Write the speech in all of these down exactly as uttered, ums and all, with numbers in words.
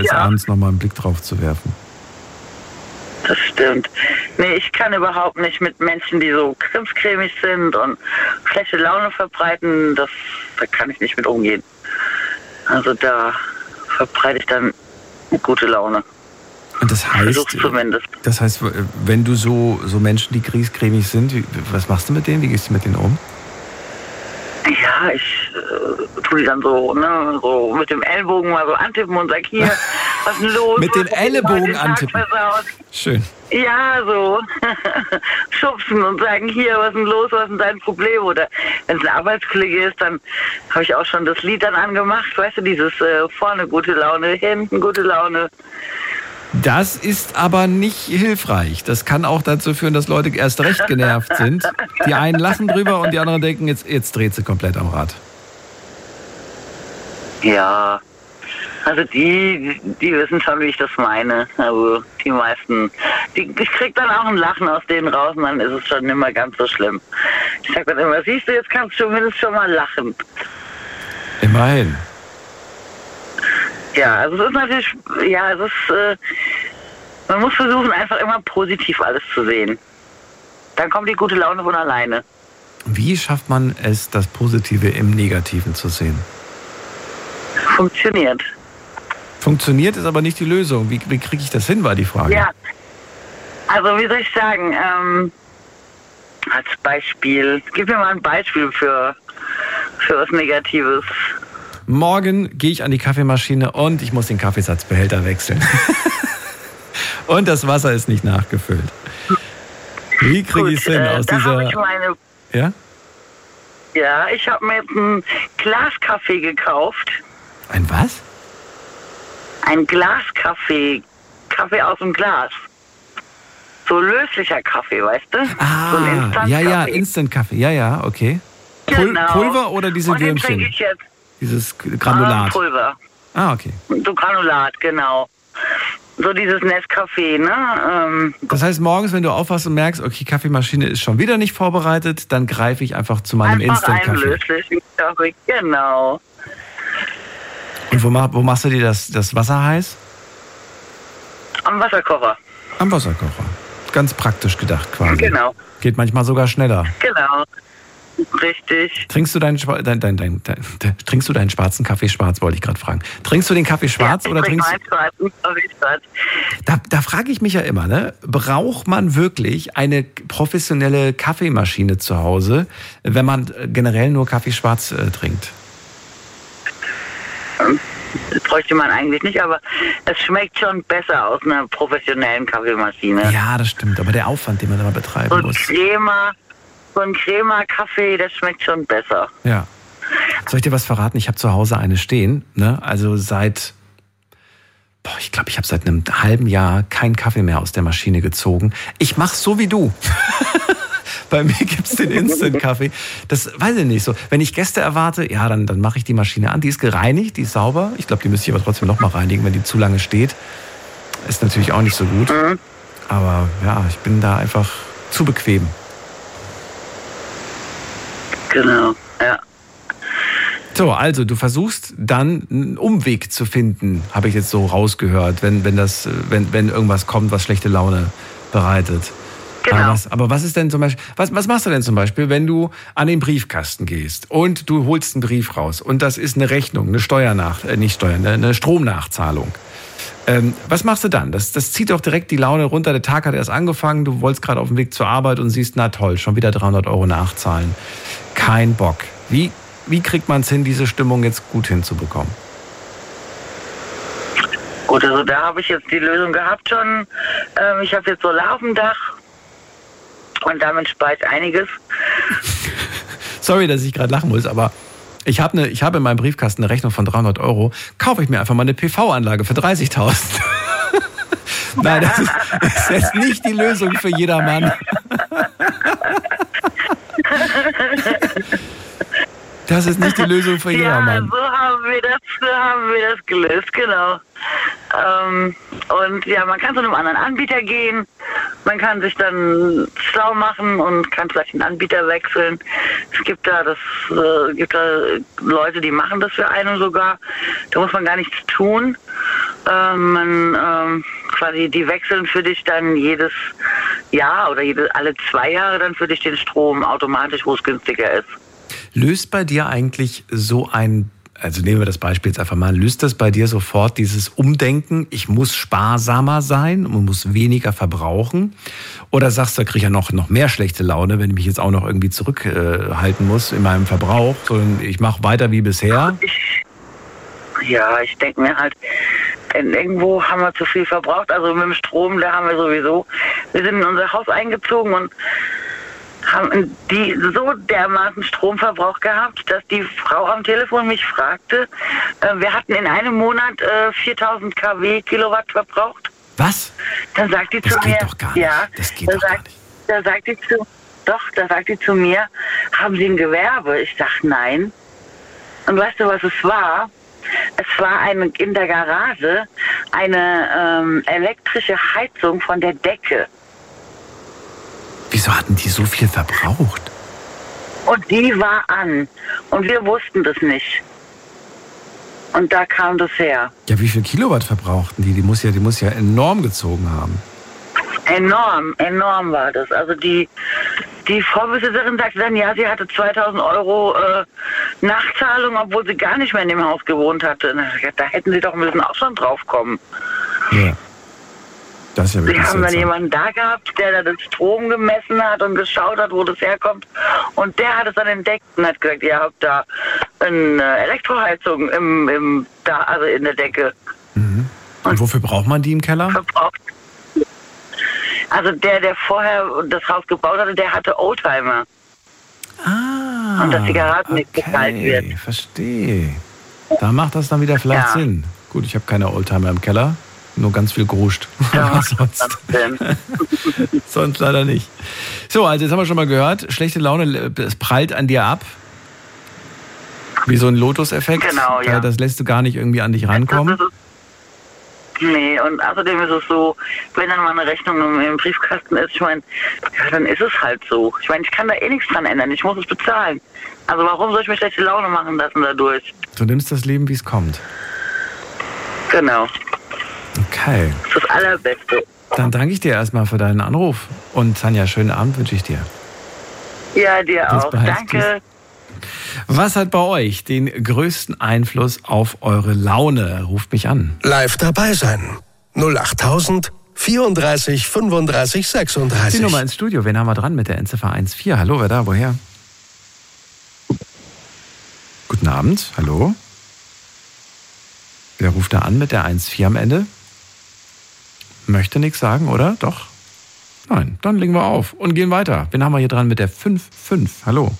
ja. abends nochmal einen Blick drauf zu werfen. Das stimmt. Nee, ich kann überhaupt nicht mit Menschen, die so krimscremig sind und schlechte Laune verbreiten, das, da kann ich nicht mit umgehen. Also da verbreite ich dann gute Laune. Und das heißt, zumindest. das heißt, wenn du so, so Menschen, die griesgrämig sind, wie, was machst du mit denen? Wie gehst du mit denen um? Ja, ich äh, tue die dann so, ne, so mit dem Ellbogen mal so antippen und sag, hier, was ist denn los? Mit dem Ellenbogen antippen? Schön. Ja, so schubsen und sagen, hier, was ist denn los, was ist denn dein Problem? Oder wenn es ein Arbeitskollege ist, dann habe ich auch schon das Lied dann angemacht, weißt du, dieses äh, vorne gute Laune, hinten gute Laune. Das ist aber nicht hilfreich. Das kann auch dazu führen, dass Leute erst recht genervt sind. Die einen lachen drüber und die anderen denken, jetzt, jetzt dreht sie komplett am Rad. Ja, also die, die wissen schon, wie ich das meine. Also die meisten, die, ich krieg dann auch ein Lachen aus denen raus und dann ist es schon nicht mehr ganz so schlimm. Ich sag dann immer, siehst du, jetzt kannst du zumindest schon mal lachen. Immerhin. Ja, also es ist natürlich, ja, es ist, äh, man muss versuchen, einfach immer positiv alles zu sehen. Dann kommt die gute Laune von alleine. Wie schafft man es, das Positive im Negativen zu sehen? Funktioniert. Funktioniert ist aber nicht die Lösung. Wie, wie kriege ich das hin, war die Frage. Ja, also wie soll ich sagen, ähm, als Beispiel, gib mir mal ein Beispiel für, für was Negatives. Morgen gehe ich an die Kaffeemaschine und ich muss den Kaffeesatzbehälter wechseln. Und das Wasser ist nicht nachgefüllt. Wie kriege ich es hin aus äh, dieser... Ich meine, ja? Ja, ich habe mir jetzt einen Glaskaffee gekauft. Ein was? Ein Glaskaffee. Kaffee aus dem Glas. So löslicher Kaffee, weißt du? Ah, so ein Instant ja, ja, Kaffee. Instant-Kaffee. Ja, ja, okay. Pul- Genau. Pulver oder diese Und den Würmchen? trinke ich jetzt. Dieses Granulat? Ah, Pulver. Ah, okay. So Granulat, genau. So dieses Nescafé, ne? Ähm, Das heißt, morgens, wenn du aufwachst und merkst, okay, Kaffeemaschine ist schon wieder nicht vorbereitet, dann greife ich einfach zu meinem Instant-Kaffee. Einfach einen löslichen Kaffee, genau. Und wo, mach, wo machst du dir das, das Wasser heiß? Am Wasserkocher. Am Wasserkocher. Ganz praktisch gedacht quasi. Genau. Geht manchmal sogar schneller. Genau. Richtig. Trinkst du deinen, dein, dein, dein, dein, dein, trinkst du deinen schwarzen Kaffee schwarz, wollte ich gerade fragen. Trinkst du den Kaffee schwarz ja, oder trink trinkst du... schwarzen Kaffee schwarz. Da, da frage ich mich ja immer, ne? Braucht man wirklich eine professionelle Kaffeemaschine zu Hause, wenn man generell nur Kaffee schwarz äh, trinkt? Das bräuchte man eigentlich nicht, aber es schmeckt schon besser aus einer professionellen Kaffeemaschine. Ja, das stimmt, aber der Aufwand, den man immer betreiben so muss. Crema, so ein Crema-Kaffee, das schmeckt schon besser. Ja. Soll ich dir was verraten? Ich habe zu Hause eine stehen, ne? Also seit, boah, ich glaube, ich habe seit einem halben Jahr keinen Kaffee mehr aus der Maschine gezogen. Ich mach's so wie du. Bei mir gibt's den Instant-Kaffee. Das weiß ich nicht so. Wenn ich Gäste erwarte, ja, dann, dann mache ich die Maschine an. Die ist gereinigt, die ist sauber. Ich glaube, die müsste ich aber trotzdem noch mal reinigen, wenn die zu lange steht. Ist natürlich auch nicht so gut. Mhm. Aber ja, ich bin da einfach zu bequem. Genau, ja. So, also du versuchst dann einen Umweg zu finden, habe ich jetzt so rausgehört, wenn, wenn, das, wenn, wenn irgendwas kommt, was schlechte Laune bereitet. Genau. Aber was, aber was ist denn zum Beispiel, was, was machst du denn zum Beispiel, wenn du an den Briefkasten gehst und du holst einen Brief raus und das ist eine Rechnung, eine Steuernach, äh, nicht Steuern, eine Stromnachzahlung. Ähm, was machst du dann? Das, das zieht doch direkt die Laune runter. Der Tag hat erst angefangen, du wolltest gerade auf dem Weg zur Arbeit und siehst, na toll, schon wieder dreihundert Euro nachzahlen. Kein Bock. Wie, wie kriegt man es hin, diese Stimmung jetzt gut hinzubekommen? Gut, also da habe ich jetzt die Lösung gehabt schon. Ähm, ich habe jetzt Solar auf dem Dach und damit spare ich einiges. Sorry, dass ich gerade lachen muss, aber ich habe ne, ich habe in meinem Briefkasten eine Rechnung von dreihundert Euro. Kaufe ich mir einfach mal eine P V-Anlage für dreißigtausend. Nein, das ist, das ist jetzt nicht die Lösung für jedermann. Das ist nicht die Lösung für jedermann. Ja, so haben wir das, so haben wir das gelöst, genau. Ähm, und ja, man kann zu einem anderen Anbieter gehen, man kann sich dann schlau machen und kann vielleicht den Anbieter wechseln. Es gibt da das, äh, gibt da Leute, die machen das für einen sogar. Da muss man gar nichts tun. Ähm, man, ähm, quasi, die wechseln für dich dann jedes Jahr oder jede, alle zwei Jahre dann für dich den Strom automatisch, wo es günstiger ist. Löst bei dir eigentlich so ein, also nehmen wir das Beispiel jetzt einfach mal, löst das bei dir sofort dieses Umdenken, ich muss sparsamer sein und muss weniger verbrauchen? Oder sagst du, da kriege ich ja noch, noch mehr schlechte Laune, wenn ich mich jetzt auch noch irgendwie zurückhalten äh, muss in meinem Verbrauch, sondern ich mache weiter wie bisher? Ich, ja, ich denke mir halt, irgendwo haben wir zu viel verbraucht. Also mit dem Strom, da haben wir sowieso, wir sind in unser Haus eingezogen und haben die so dermaßen Stromverbrauch gehabt, dass die Frau am Telefon mich fragte, äh, wir hatten in einem Monat äh, viertausend Kilowatt verbraucht. Was? Dann sagt die das zu geht mir, doch gar nicht. ja, das geht da doch sagt, gar nicht. Da sagt die zu, doch, da sagt die zu mir, haben Sie ein Gewerbe? Ich sag nein. Und weißt du, was es war? Es war eine, in der Garage eine ähm, elektrische Heizung von der Decke. Wieso hatten die so viel verbraucht? Und die war an. Und wir wussten das nicht. Und da kam das her. Ja, wie viel Kilowatt verbrauchten die? Die muss ja, die muss ja enorm gezogen haben. Enorm, enorm war das. Also die, die Vorbesitzerin sagte dann, ja, sie hatte zweitausend Euro äh, Nachzahlung, obwohl sie gar nicht mehr in dem Haus gewohnt hatte. Da hätten sie doch müssen auch schon drauf kommen. Ja. Das ist ja wirklich Sie haben dann seltsam. jemanden da gehabt, der da den Strom gemessen hat und geschaut hat, wo das herkommt. Und der hat es dann entdeckt und hat gesagt, ihr habt da eine Elektroheizung im, im, da, also in der Decke. Mhm. Und wofür braucht man die im Keller? Verbraucht. Also der, der vorher das Haus gebaut hatte, der hatte Oldtimer. Ah, und dass die Garage nicht okay, bezahlt wird. Verstehe. Da macht das dann wieder vielleicht Ja. Sinn. Gut, ich habe keine Oldtimer im Keller, nur ganz viel Gruscht. Ja, Aber sonst, sonst leider nicht. So, also jetzt haben wir schon mal gehört, schlechte Laune, es prallt an dir ab. Wie so ein Lotus-Effekt. Genau, ja. Das lässt du gar nicht irgendwie an dich rankommen. Das ist es. Nee, und außerdem ist es so, wenn dann mal eine Rechnung im, im Briefkasten ist, ich meine, ja, dann ist es halt so. Ich meine, ich kann da eh nichts dran ändern, ich muss es bezahlen. Also warum soll ich mir schlechte Laune machen lassen dadurch? Du nimmst das Leben, wie es kommt. Genau. Okay. Das ist das Allerbeste. Dann danke ich dir erstmal für deinen Anruf. Und Tanja, schönen Abend wünsche ich dir. Ja, dir Bis auch. bald. Danke. Was hat bei euch den größten Einfluss auf eure Laune? Ruft mich an. Live dabei sein. null achttausend vierunddreißig fünfunddreißig sechsunddreißig. Die Nummer ins Studio. Wen haben wir dran mit der Endziffer eins vier? Hallo, wer da? Woher? Guten Abend. Hallo. Wer ruft da an mit der eins vier am Ende? Möchte nichts sagen, oder? Doch? Nein, dann legen wir auf und gehen weiter. Wen haben wir hier dran mit der fünf fünf? Hallo.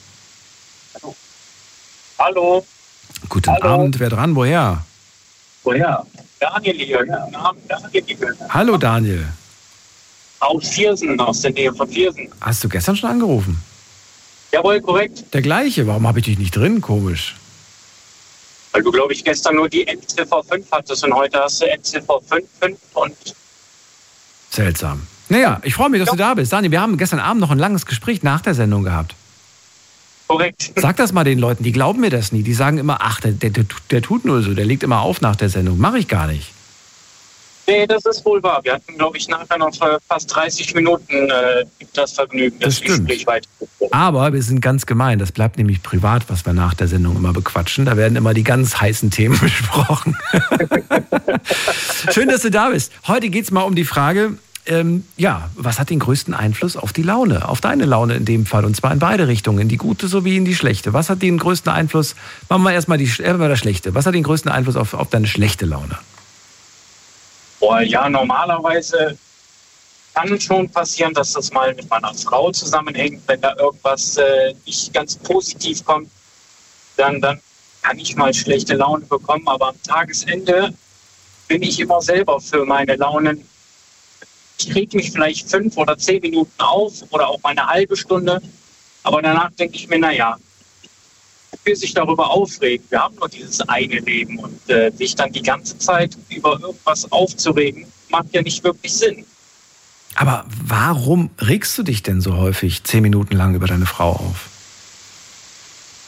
Hallo. Guten Hallo. Abend. Wer dran? Woher? Woher? Daniel hier. Guten Abend, Daniel hier. Hallo, Daniel. Aus Viersen, aus der Nähe von Viersen. Hast du gestern schon angerufen? Jawohl, korrekt. Der gleiche. Warum habe ich dich nicht drin? Komisch. Weil du, glaube ich, gestern nur die Endziffer fünf hattest und heute hast du Endziffer fünf fünf und... Seltsam. Naja, ich freue mich, dass Ja. du da bist. Daniel, wir haben gestern Abend noch ein langes Gespräch nach der Sendung gehabt. Korrekt. Sag das mal den Leuten, die glauben mir das nie. Die sagen immer, ach, der, der, der tut nur so, der legt immer auf nach der Sendung. Mache ich gar nicht. Nee, das ist wohl wahr. Wir hatten, glaube ich, nachher noch fast dreißig Minuten äh, das Vergnügen, das, Das stimmt. Gespräch weiterzuführen. Aber wir sind ganz gemein. Das bleibt nämlich privat, was wir nach der Sendung immer bequatschen. Da werden immer die ganz heißen Themen besprochen. Schön, dass du da bist. Heute geht es mal um die Frage, ähm, ja, was hat den größten Einfluss auf die Laune? Auf deine Laune in dem Fall. Und zwar in beide Richtungen, in die gute sowie in die schlechte. Was hat den größten Einfluss? Machen wir erstmal die, erstmal das Schlechte. Was hat den größten Einfluss auf, auf deine schlechte Laune? Boah, ja, normalerweise kann schon passieren, dass das mal mit meiner Frau zusammenhängt. Wenn da irgendwas äh, nicht ganz positiv kommt, dann, dann kann ich mal schlechte Laune bekommen. Aber am Tagesende bin ich immer selber für meine Launen. Ich reg mich vielleicht fünf oder zehn Minuten auf oder auch mal eine halbe Stunde. Aber danach denke ich mir, naja, wofür sich darüber aufregen? Wir haben nur dieses eine Leben und äh, sich dann die ganze Zeit über irgendwas aufzuregen, macht ja nicht wirklich Sinn. Aber warum regst du dich denn so häufig zehn Minuten lang über deine Frau auf?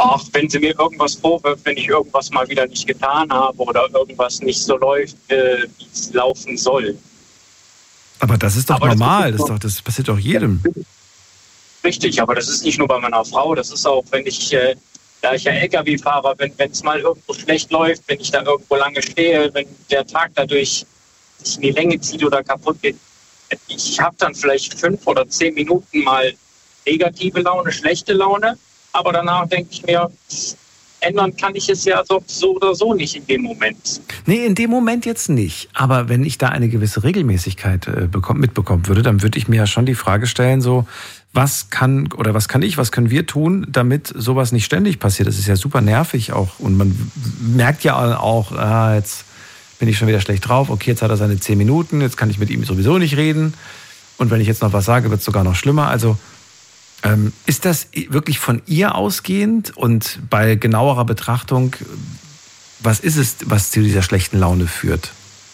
Ach, wenn sie mir irgendwas vorwirft, wenn ich irgendwas mal wieder nicht getan habe oder irgendwas nicht so läuft, äh, wie es laufen soll. Aber das ist doch aber normal, das, das, ist doch, das passiert doch jedem. Richtig, aber das ist nicht nur bei meiner Frau, das ist auch, wenn ich, äh, da ich ja L K W-Fahrer bin, wenn es mal irgendwo schlecht läuft, wenn ich da irgendwo lange stehe, wenn der Tag dadurch sich in die Länge zieht oder kaputt geht. Ich habe dann vielleicht fünf oder zehn Minuten mal negative Laune, schlechte Laune, aber danach denke ich mir, ändern kann ich es ja so, so oder so nicht in dem Moment. Nee, in dem Moment jetzt nicht. Aber wenn ich da eine gewisse Regelmäßigkeit äh, bekomm, mitbekommen würde, dann würde ich mir ja schon die Frage stellen, so, was kann oder was kann ich, was können wir tun, damit sowas nicht ständig passiert? Das ist ja super nervig auch. Und man merkt ja auch, ah, jetzt bin ich schon wieder schlecht drauf. Okay, jetzt hat er seine zehn Minuten, jetzt kann ich mit ihm sowieso nicht reden. Und wenn ich jetzt noch was sage, wird es sogar noch schlimmer. Also ähm, ist das wirklich von ihr ausgehend? Und bei genauerer Betrachtung, was ist es, was zu dieser schlechten Laune führt?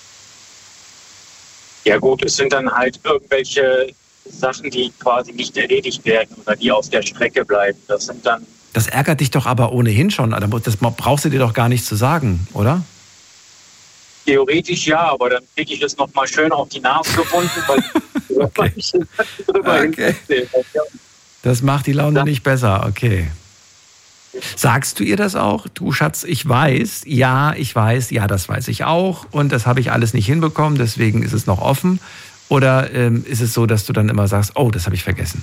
Ja gut, es sind dann halt irgendwelche Sachen, die quasi nicht erledigt werden oder die auf der Strecke bleiben. Das sind dann. Das ärgert dich doch aber ohnehin schon. Das brauchst du dir doch gar nicht zu sagen, oder? Theoretisch ja, aber dann kriege ich es nochmal schön auf die Nase gebunden, weil okay. ich drüber okay. Das macht die Laune nicht besser, okay. Sagst du ihr das auch? Du Schatz, ich weiß, ja, ich weiß, ja, das weiß ich auch und das habe ich alles nicht hinbekommen, deswegen ist es noch offen. Oder ähm, ist es so, dass du dann immer sagst, oh, das habe ich vergessen?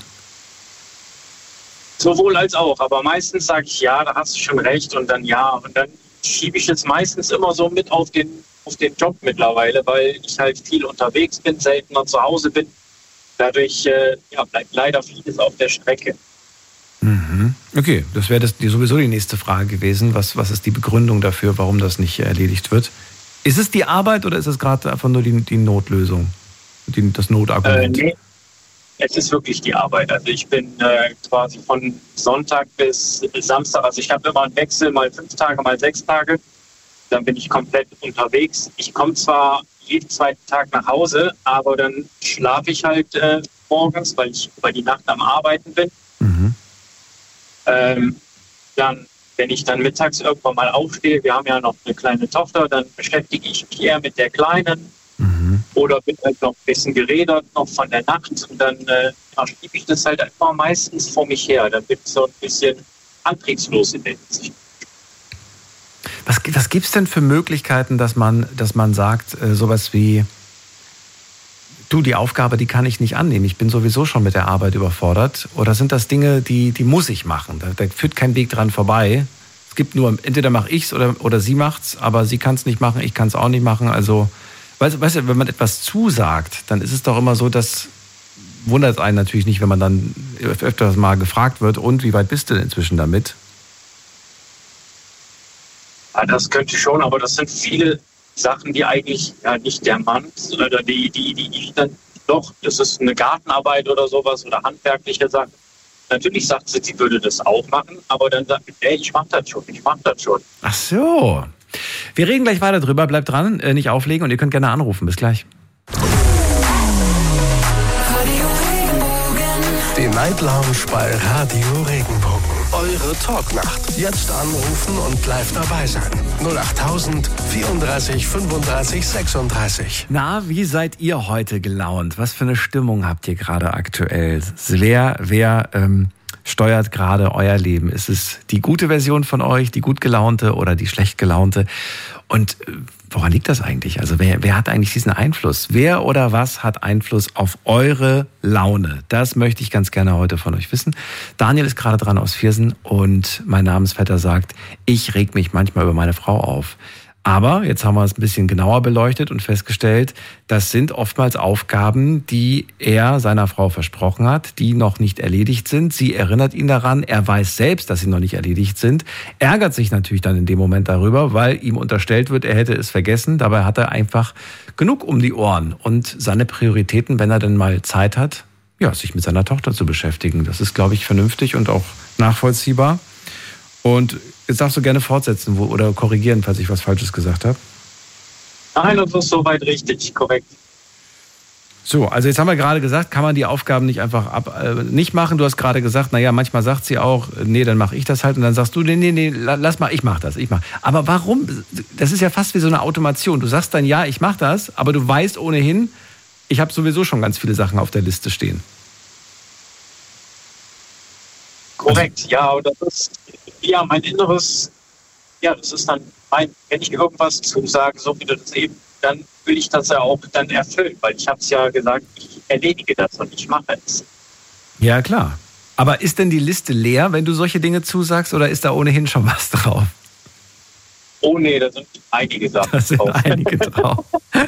Sowohl als auch, aber meistens sage ich, ja, da hast du schon recht und dann ja. Und dann schiebe ich es meistens immer so mit auf den, auf den Job mittlerweile, weil ich halt viel unterwegs bin, seltener zu Hause bin. Dadurch äh, ja, bleibt leider vieles auf der Strecke. Mhm. Okay, das wäre das, die, sowieso die nächste Frage gewesen. Was, was ist die Begründung dafür, warum das nicht erledigt wird? Ist es die Arbeit oder ist es gerade einfach nur die, die Notlösung? Die, das Notargument? Äh, nee, es ist wirklich die Arbeit. Also ich bin äh, quasi von Sonntag bis Samstag, also ich habe immer einen Wechsel, mal fünf Tage, mal sechs Tage. Dann bin ich komplett unterwegs. Ich komme zwar jeden zweiten Tag nach Hause, aber dann schlafe ich halt äh, morgens, weil ich über die Nacht am Arbeiten bin. Mhm. Ähm, dann, wenn ich dann mittags irgendwann mal aufstehe, wir haben ja noch eine kleine Tochter, dann beschäftige ich mich eher mit der Kleinen. Mhm. Oder bin halt noch ein bisschen gerädert, noch von der Nacht. Und dann äh, ja, schiebe ich das halt einfach meistens vor mich her. Dann bin ich so ein bisschen antriebslos in der Hinsicht. Was, was gibt es denn für Möglichkeiten, dass man, dass man sagt, äh, sowas wie, du, die Aufgabe, die kann ich nicht annehmen. Ich bin sowieso schon mit der Arbeit überfordert. Oder sind das Dinge, die, die muss ich machen? Da, da führt kein Weg dran vorbei. Es gibt nur, entweder mache ich es oder, oder sie macht's, aber sie kann es nicht machen, ich kann es auch nicht machen. Also Weißt, weißt du, wenn man etwas zusagt, dann ist es doch immer so, dass wundert einen natürlich nicht, wenn man dann öfters mal gefragt wird, und wie weit bist du denn inzwischen damit? Ja, das könnte schon, aber das sind viele Sachen, die eigentlich ja nicht der Mann oder die, die, die ich dann doch, das ist eine Gartenarbeit oder sowas oder handwerkliche Sachen. Natürlich sagt sie, sie würde das auch machen, aber dann sagt sie, hey, ich mach das schon, ich mach das schon. Ach so. Wir reden gleich weiter drüber. Bleibt dran, äh, nicht auflegen und ihr könnt gerne anrufen. Bis gleich. Die Night Lounge bei Radio Regenbogen. Eure Talknacht. Jetzt anrufen und live dabei sein. null acht tausend vierunddreißig fünfunddreißig sechsunddreißig. Na, wie seid ihr heute gelaunt? Was für eine Stimmung habt ihr gerade aktuell? Wer, wer ähm, steuert gerade euer Leben? Ist es die gute Version von euch, die gut gelaunte oder die schlecht gelaunte? Und äh, woran liegt das eigentlich? Also wer, wer hat eigentlich diesen Einfluss? Wer oder was hat Einfluss auf eure Laune? Das möchte ich ganz gerne heute von euch wissen. Daniel ist gerade dran aus Viersen und mein Namensvetter sagt, ich reg mich manchmal über meine Frau auf. Aber jetzt haben wir es ein bisschen genauer beleuchtet und festgestellt, das sind oftmals Aufgaben, die er seiner Frau versprochen hat, die noch nicht erledigt sind. Sie erinnert ihn daran, er weiß selbst, dass sie noch nicht erledigt sind, ärgert sich natürlich dann in dem Moment darüber, weil ihm unterstellt wird, er hätte es vergessen. Dabei hat er einfach genug um die Ohren und seine Prioritäten, wenn er denn mal Zeit hat, ja, sich mit seiner Tochter zu beschäftigen. Das ist, glaube ich, vernünftig und auch nachvollziehbar. Und jetzt darfst du gerne fortsetzen wo, oder korrigieren, falls ich was Falsches gesagt habe. Nein, das ist soweit richtig, korrekt. So, also jetzt haben wir gerade gesagt, kann man die Aufgaben nicht einfach ab, äh, nicht machen. Du hast gerade gesagt, naja, manchmal sagt sie auch, nee, dann mache ich das halt. Und dann sagst du, nee, nee, nee, lass mal, ich mache das, ich mache. Aber warum? Das ist ja fast wie so eine Automation. Du sagst dann, ja, ich mache das, aber du weißt ohnehin, ich habe sowieso schon ganz viele Sachen auf der Liste stehen. Korrekt, ja, und das ist ja mein Inneres, ja, das ist dann mein, wenn ich irgendwas zusage, so wie du das eben, dann will ich das ja auch dann erfüllen, weil ich habe es ja gesagt, ich erledige das und ich mache es. Ja, klar. Aber ist denn die Liste leer, wenn du solche Dinge zusagst, oder ist da ohnehin schon was drauf? Oh nee, da sind einige Sachen da sind drauf. einige drauf.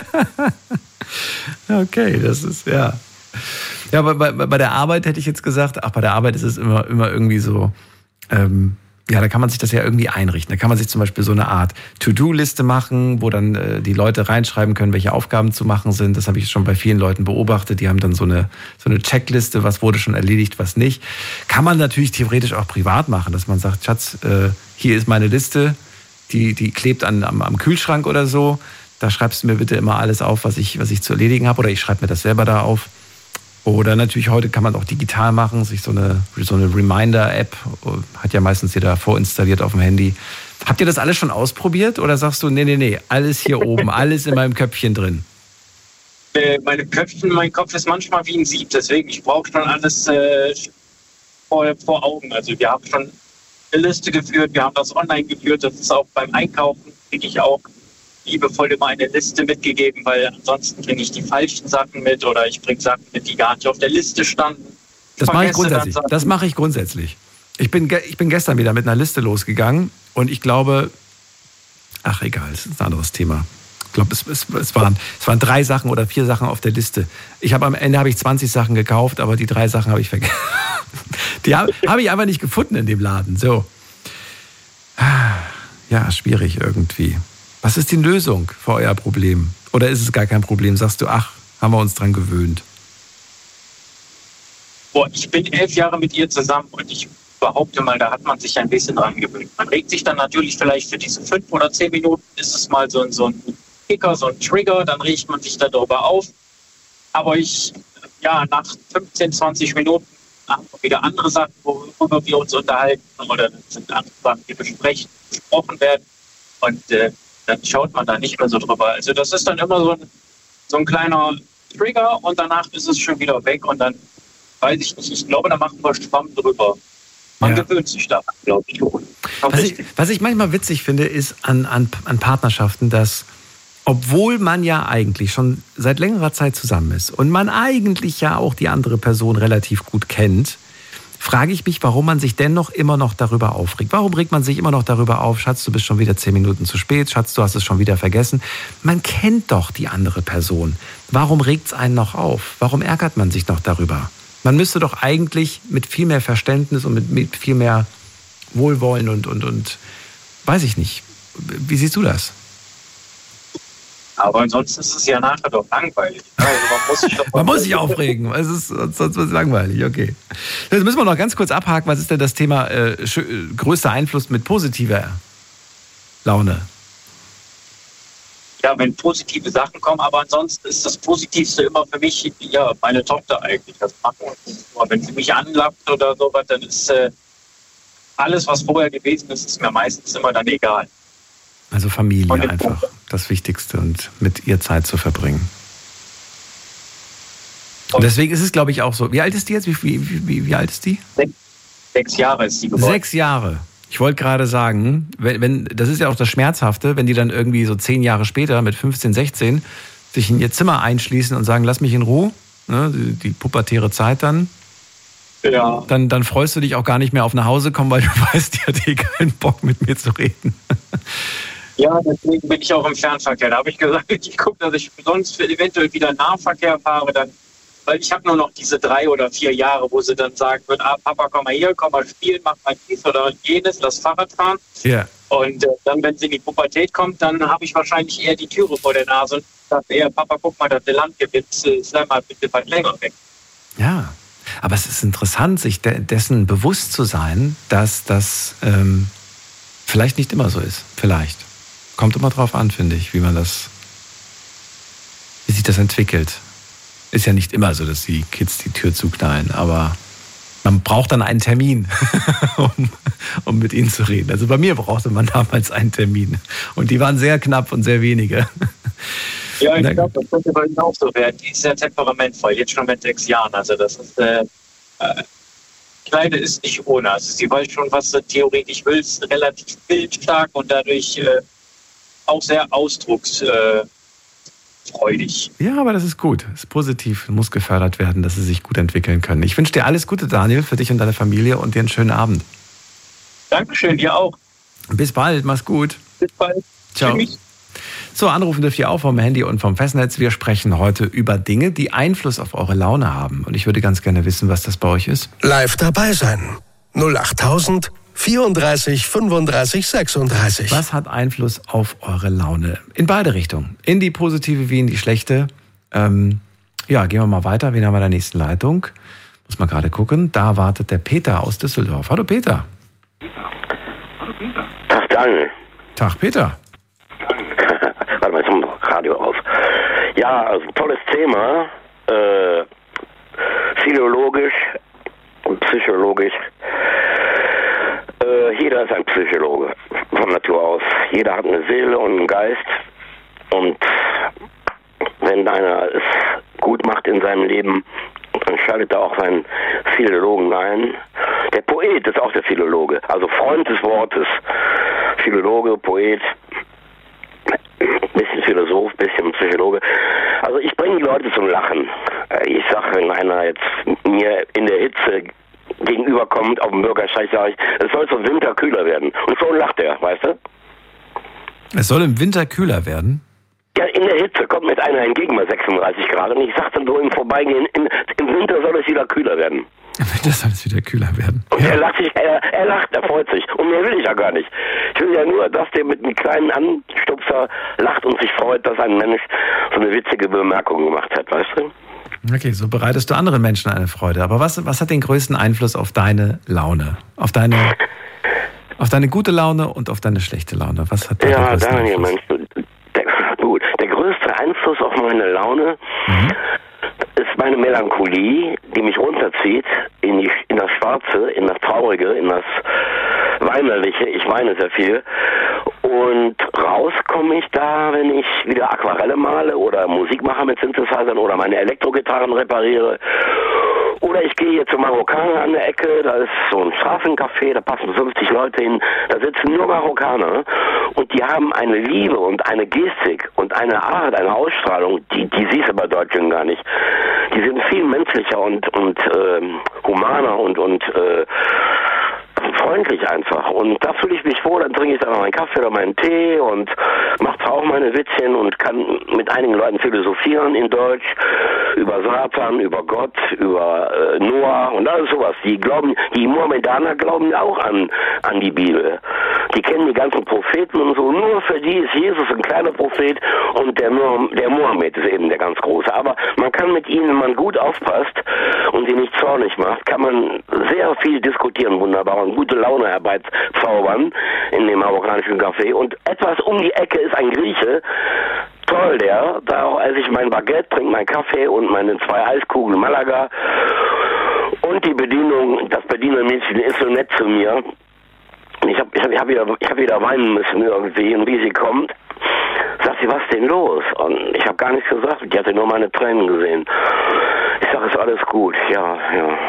Okay, das ist, ja. Ja, aber bei, bei der Arbeit hätte ich jetzt gesagt, ach, bei der Arbeit ist es immer, immer irgendwie so, ähm, ja, da kann man sich das ja irgendwie einrichten. Da kann man sich zum Beispiel so eine Art To-Do-Liste machen, wo dann äh, die Leute reinschreiben können, welche Aufgaben zu machen sind. Das habe ich schon bei vielen Leuten beobachtet. Die haben dann so eine, so eine Checkliste, was wurde schon erledigt, was nicht. Kann man natürlich theoretisch auch privat machen, dass man sagt, Schatz, äh, hier ist meine Liste, die, die klebt an, am, am Kühlschrank oder so. Da schreibst du mir bitte immer alles auf, was ich, was ich zu erledigen habe, oder ich schreibe mir das selber da auf. Oder natürlich heute kann man auch digital machen, sich so eine, so eine Reminder-App, hat ja meistens jeder vorinstalliert auf dem Handy. Habt ihr das alles schon ausprobiert oder sagst du, nee, nee, nee, alles hier oben, alles in meinem Köpfchen drin? Äh, meine Köpfchen, mein Kopf ist manchmal wie ein Sieb, deswegen ich brauche schon alles äh, vor, vor Augen. Also wir haben schon eine Liste geführt, wir haben das online geführt, das ist auch beim Einkaufen, kriege ich auch liebevoll immer eine Liste mitgegeben, weil ansonsten bringe ich die falschen Sachen mit oder ich bringe Sachen mit, die gar nicht auf der Liste standen. Ich das mache ich grundsätzlich. Das mache ich grundsätzlich. Ich bin, ich bin gestern wieder mit einer Liste losgegangen und ich glaube, ach egal, das ist ein anderes Thema. Ich glaube, es, es, es, waren, es waren drei Sachen oder vier Sachen auf der Liste. Ich habe am Ende habe ich zwanzig Sachen gekauft, aber die drei Sachen habe ich vergessen. Die habe hab ich einfach nicht gefunden in dem Laden. So. Ja, schwierig irgendwie. Was ist die Lösung für euer Problem? Oder ist es gar kein Problem? Sagst du, ach, haben wir uns dran gewöhnt? Boah, ich bin elf Jahre mit ihr zusammen und ich behaupte mal, da hat man sich ein bisschen dran gewöhnt. Man regt sich dann natürlich vielleicht für diese fünf oder zehn Minuten, ist es mal so ein, so ein Kicker, so ein Trigger, dann regt man sich darüber auf. Aber ich, ja, nach fünfzehn, zwanzig Minuten haben wir wieder andere Sachen, worüber wir uns unterhalten oder das sind andere Sachen, die besprechen, besprochen werden. Und äh, dann schaut man da nicht mehr so drüber. Also das ist dann immer so ein, so ein kleiner Trigger und danach ist es schon wieder weg und dann weiß ich nicht, ich glaube, da machen wir Schwamm drüber. Man ja. gewöhnt sich daran, glaube ich. Was ich, was ich manchmal witzig finde, ist an, an, an Partnerschaften, dass obwohl man ja eigentlich schon seit längerer Zeit zusammen ist und man eigentlich ja auch die andere Person relativ gut kennt, frage ich mich, warum man sich dennoch immer noch darüber aufregt. Warum regt man sich immer noch darüber auf, Schatz, du bist schon wieder zehn Minuten zu spät, Schatz, du hast es schon wieder vergessen. Man kennt doch die andere Person. Warum regt es einen noch auf? Warum ärgert man sich noch darüber? Man müsste doch eigentlich mit viel mehr Verständnis und mit, mit viel mehr Wohlwollen und, und, und, weiß ich nicht. Wie siehst du das? Aber ansonsten ist es ja nachher doch langweilig. Also man muss sich, doch man muss sich aufregen, es ist, sonst wird es langweilig, okay. Jetzt müssen wir noch ganz kurz abhaken, was ist denn das Thema äh, größter Einfluss mit positiver Laune? Ja, wenn positive Sachen kommen, aber ansonsten ist das Positivste immer für mich, ja, meine Tochter eigentlich. Das machen wir. Wenn sie mich anlappt oder sowas, dann ist äh, alles, was vorher gewesen ist, ist mir meistens immer dann egal. Also Familie einfach das Wichtigste und mit ihr Zeit zu verbringen. Und deswegen ist es, glaube ich, auch so. Wie alt ist die jetzt? Wie, wie, wie, wie alt ist die? Sechs, sechs Jahre ist sie geworden. Sechs Jahre. Ich wollte gerade sagen, wenn, wenn, das ist ja auch das Schmerzhafte, wenn die dann irgendwie so zehn Jahre später mit fünfzehn, sechzehn sich in ihr Zimmer einschließen und sagen, lass mich in Ruhe, ne, die, die pubertäre Zeit dann. Ja. Dann, dann freust du dich auch gar nicht mehr auf nach Hause kommen, weil du weißt, die hat eh keinen Bock mit mir zu reden. Ja, deswegen bin ich auch im Fernverkehr. Da habe ich gesagt, ich gucke, dass ich sonst eventuell wieder Nahverkehr fahre, dann, weil ich habe nur noch diese drei oder vier Jahre, wo sie dann sagen wird, ah, Papa, komm mal hier, komm mal spielen, mach mal dies oder jenes, das Fahrrad fahren. Ja. Und äh, dann, wenn sie in die Pubertät kommt, dann habe ich wahrscheinlich eher die Türe vor der Nase und sage eher, Papa, guck mal, das Land gibt, jetzt äh, sei mal bitte was länger weg. Ja, aber es ist interessant, sich de- dessen bewusst zu sein, dass das ähm, vielleicht nicht immer so ist. Vielleicht. Kommt immer drauf an, finde ich, wie man das, wie sich das entwickelt. Ist ja nicht immer so, dass die Kids die Tür zuknallen, aber man braucht dann einen Termin, um, um mit ihnen zu reden. Also bei mir brauchte man damals einen Termin. Und die waren sehr knapp und sehr wenige. Ja, ich glaube, das könnte bei Ihnen auch so werden. Die ist sehr temperamentvoll, jetzt schon mit sechs Jahren. Also das ist, äh, äh, Kleine ist nicht ohne. Also sie weiß schon, was sie theoretisch will, ist relativ bildstark und dadurch äh, auch sehr ausdrucksfreudig. Äh, ja, aber das ist gut. Das ist positiv, muss gefördert werden, dass sie sich gut entwickeln können. Ich wünsche dir alles Gute, Daniel, für dich und deine Familie und dir einen schönen Abend. Dankeschön, dir auch. Bis bald, mach's gut. Bis bald. Ciao. Tschüss. So, anrufen dürft ihr auch vom Handy und vom Festnetz. Wir sprechen heute über Dinge, die Einfluss auf eure Laune haben. Und ich würde ganz gerne wissen, was das bei euch ist. Live dabei sein. null acht tausend vierunddreißig fünfunddreißig sechsunddreißig. Was hat Einfluss auf eure Laune? In beide Richtungen. In die positive wie in die schlechte. Ähm, ja, gehen wir mal weiter. Wen haben wir in der nächsten Leitung? Muss man gerade gucken. Da wartet der Peter aus Düsseldorf. Hallo Peter. Tag Daniel. Tag Peter. Warte mal, jetzt haben wir noch Radio auf. Ja, also tolles Thema. Äh, philologisch und psychologisch. Äh, jeder ist ein Psychologe von Natur aus. Jeder hat eine Seele und einen Geist. Und wenn einer es gut macht in seinem Leben, dann schaltet er auch seinen Philologen ein. Der Poet ist auch der Philologe, also Freund des Wortes. Philologe, Poet, bisschen Philosoph, bisschen Psychologe. Also ich bringe die Leute zum Lachen. Ich sage, wenn einer jetzt mir in der Hitze gegenüberkommt auf dem Bürgersteig, sage ich, es soll zum Winter kühler werden. Und schon lacht er, weißt du? Es soll im Winter kühler werden? Ja, in der Hitze kommt mir einer entgegen bei sechsunddreißig Grad und ich sage dann so im Vorbeigehen, in, im Winter soll es wieder kühler werden. Im Winter soll es wieder kühler werden. Und ja. er lacht sich, er, er lacht, er freut sich. Und mehr will ich ja gar nicht. Ich will ja nur, dass der mit einem kleinen Anstupser lacht und sich freut, dass ein Mensch so eine witzige Bemerkung gemacht hat, weißt du? Okay, so bereitest du anderen Menschen eine Freude. Aber was, was hat den größten Einfluss auf deine Laune? Auf deine, auf deine gute Laune und auf deine schlechte Laune? Was hat ja, Daniel, Mensch, der, gut. Der größte Einfluss auf meine Laune mhm. ist meine Melancholie, die mich runterzieht in, die, in das Schwarze, in das Traurige, in das Weinerliche. Ich weine sehr viel. Und raus komme ich da, wenn ich wieder Aquarelle male oder Musik mache mit Synthesizern oder meine Elektrogitarren repariere. Oder ich gehe hier zum Marokkaner an der Ecke, da ist so ein Straßencafé, da passen fünfzig Leute hin, da sitzen nur Marokkaner und die haben eine Liebe und eine Gestik und eine Art, eine Ausstrahlung, die, die siehst du bei Deutschen gar nicht. Die sind viel menschlicher und, und äh, humaner und, und äh, freundlich einfach. Und da fühle ich mich wohl, dann trinke ich dann noch meinen Kaffee oder meinen Tee und mache auch meine Witzchen und kann mit einigen Leuten philosophieren in Deutsch über Satan, über Gott, über äh, Noah und alles sowas. Die glauben, die Mohammedaner glauben auch an, an die Bibel. Die kennen die ganzen Propheten und so. Nur für die ist Jesus ein kleiner Prophet und der, der Mohammed ist eben der ganz große. Aber man kann mit ihnen, wenn man gut aufpasst und sie nicht zornig macht, kann man sehr viel diskutieren, wunderbar, und gute Laune herbeizaubern in dem marokkanischen Café. Und etwas um die Ecke ist ein Grieche, toll der, da esse ich mein Baguette, trinke meinen Kaffee und meine zwei Eiskugeln Malaga. Und die Bedienung, das Bedienermädchen ist so nett zu mir. Ich habe ich hab, ich hab wieder, ich hab wieder weinen müssen irgendwie, und wie sie kommt, sagt sie, was ist denn los? Und ich habe gar nichts gesagt, die hatte nur meine Tränen gesehen. Ich sage, ist alles gut, ja, ja.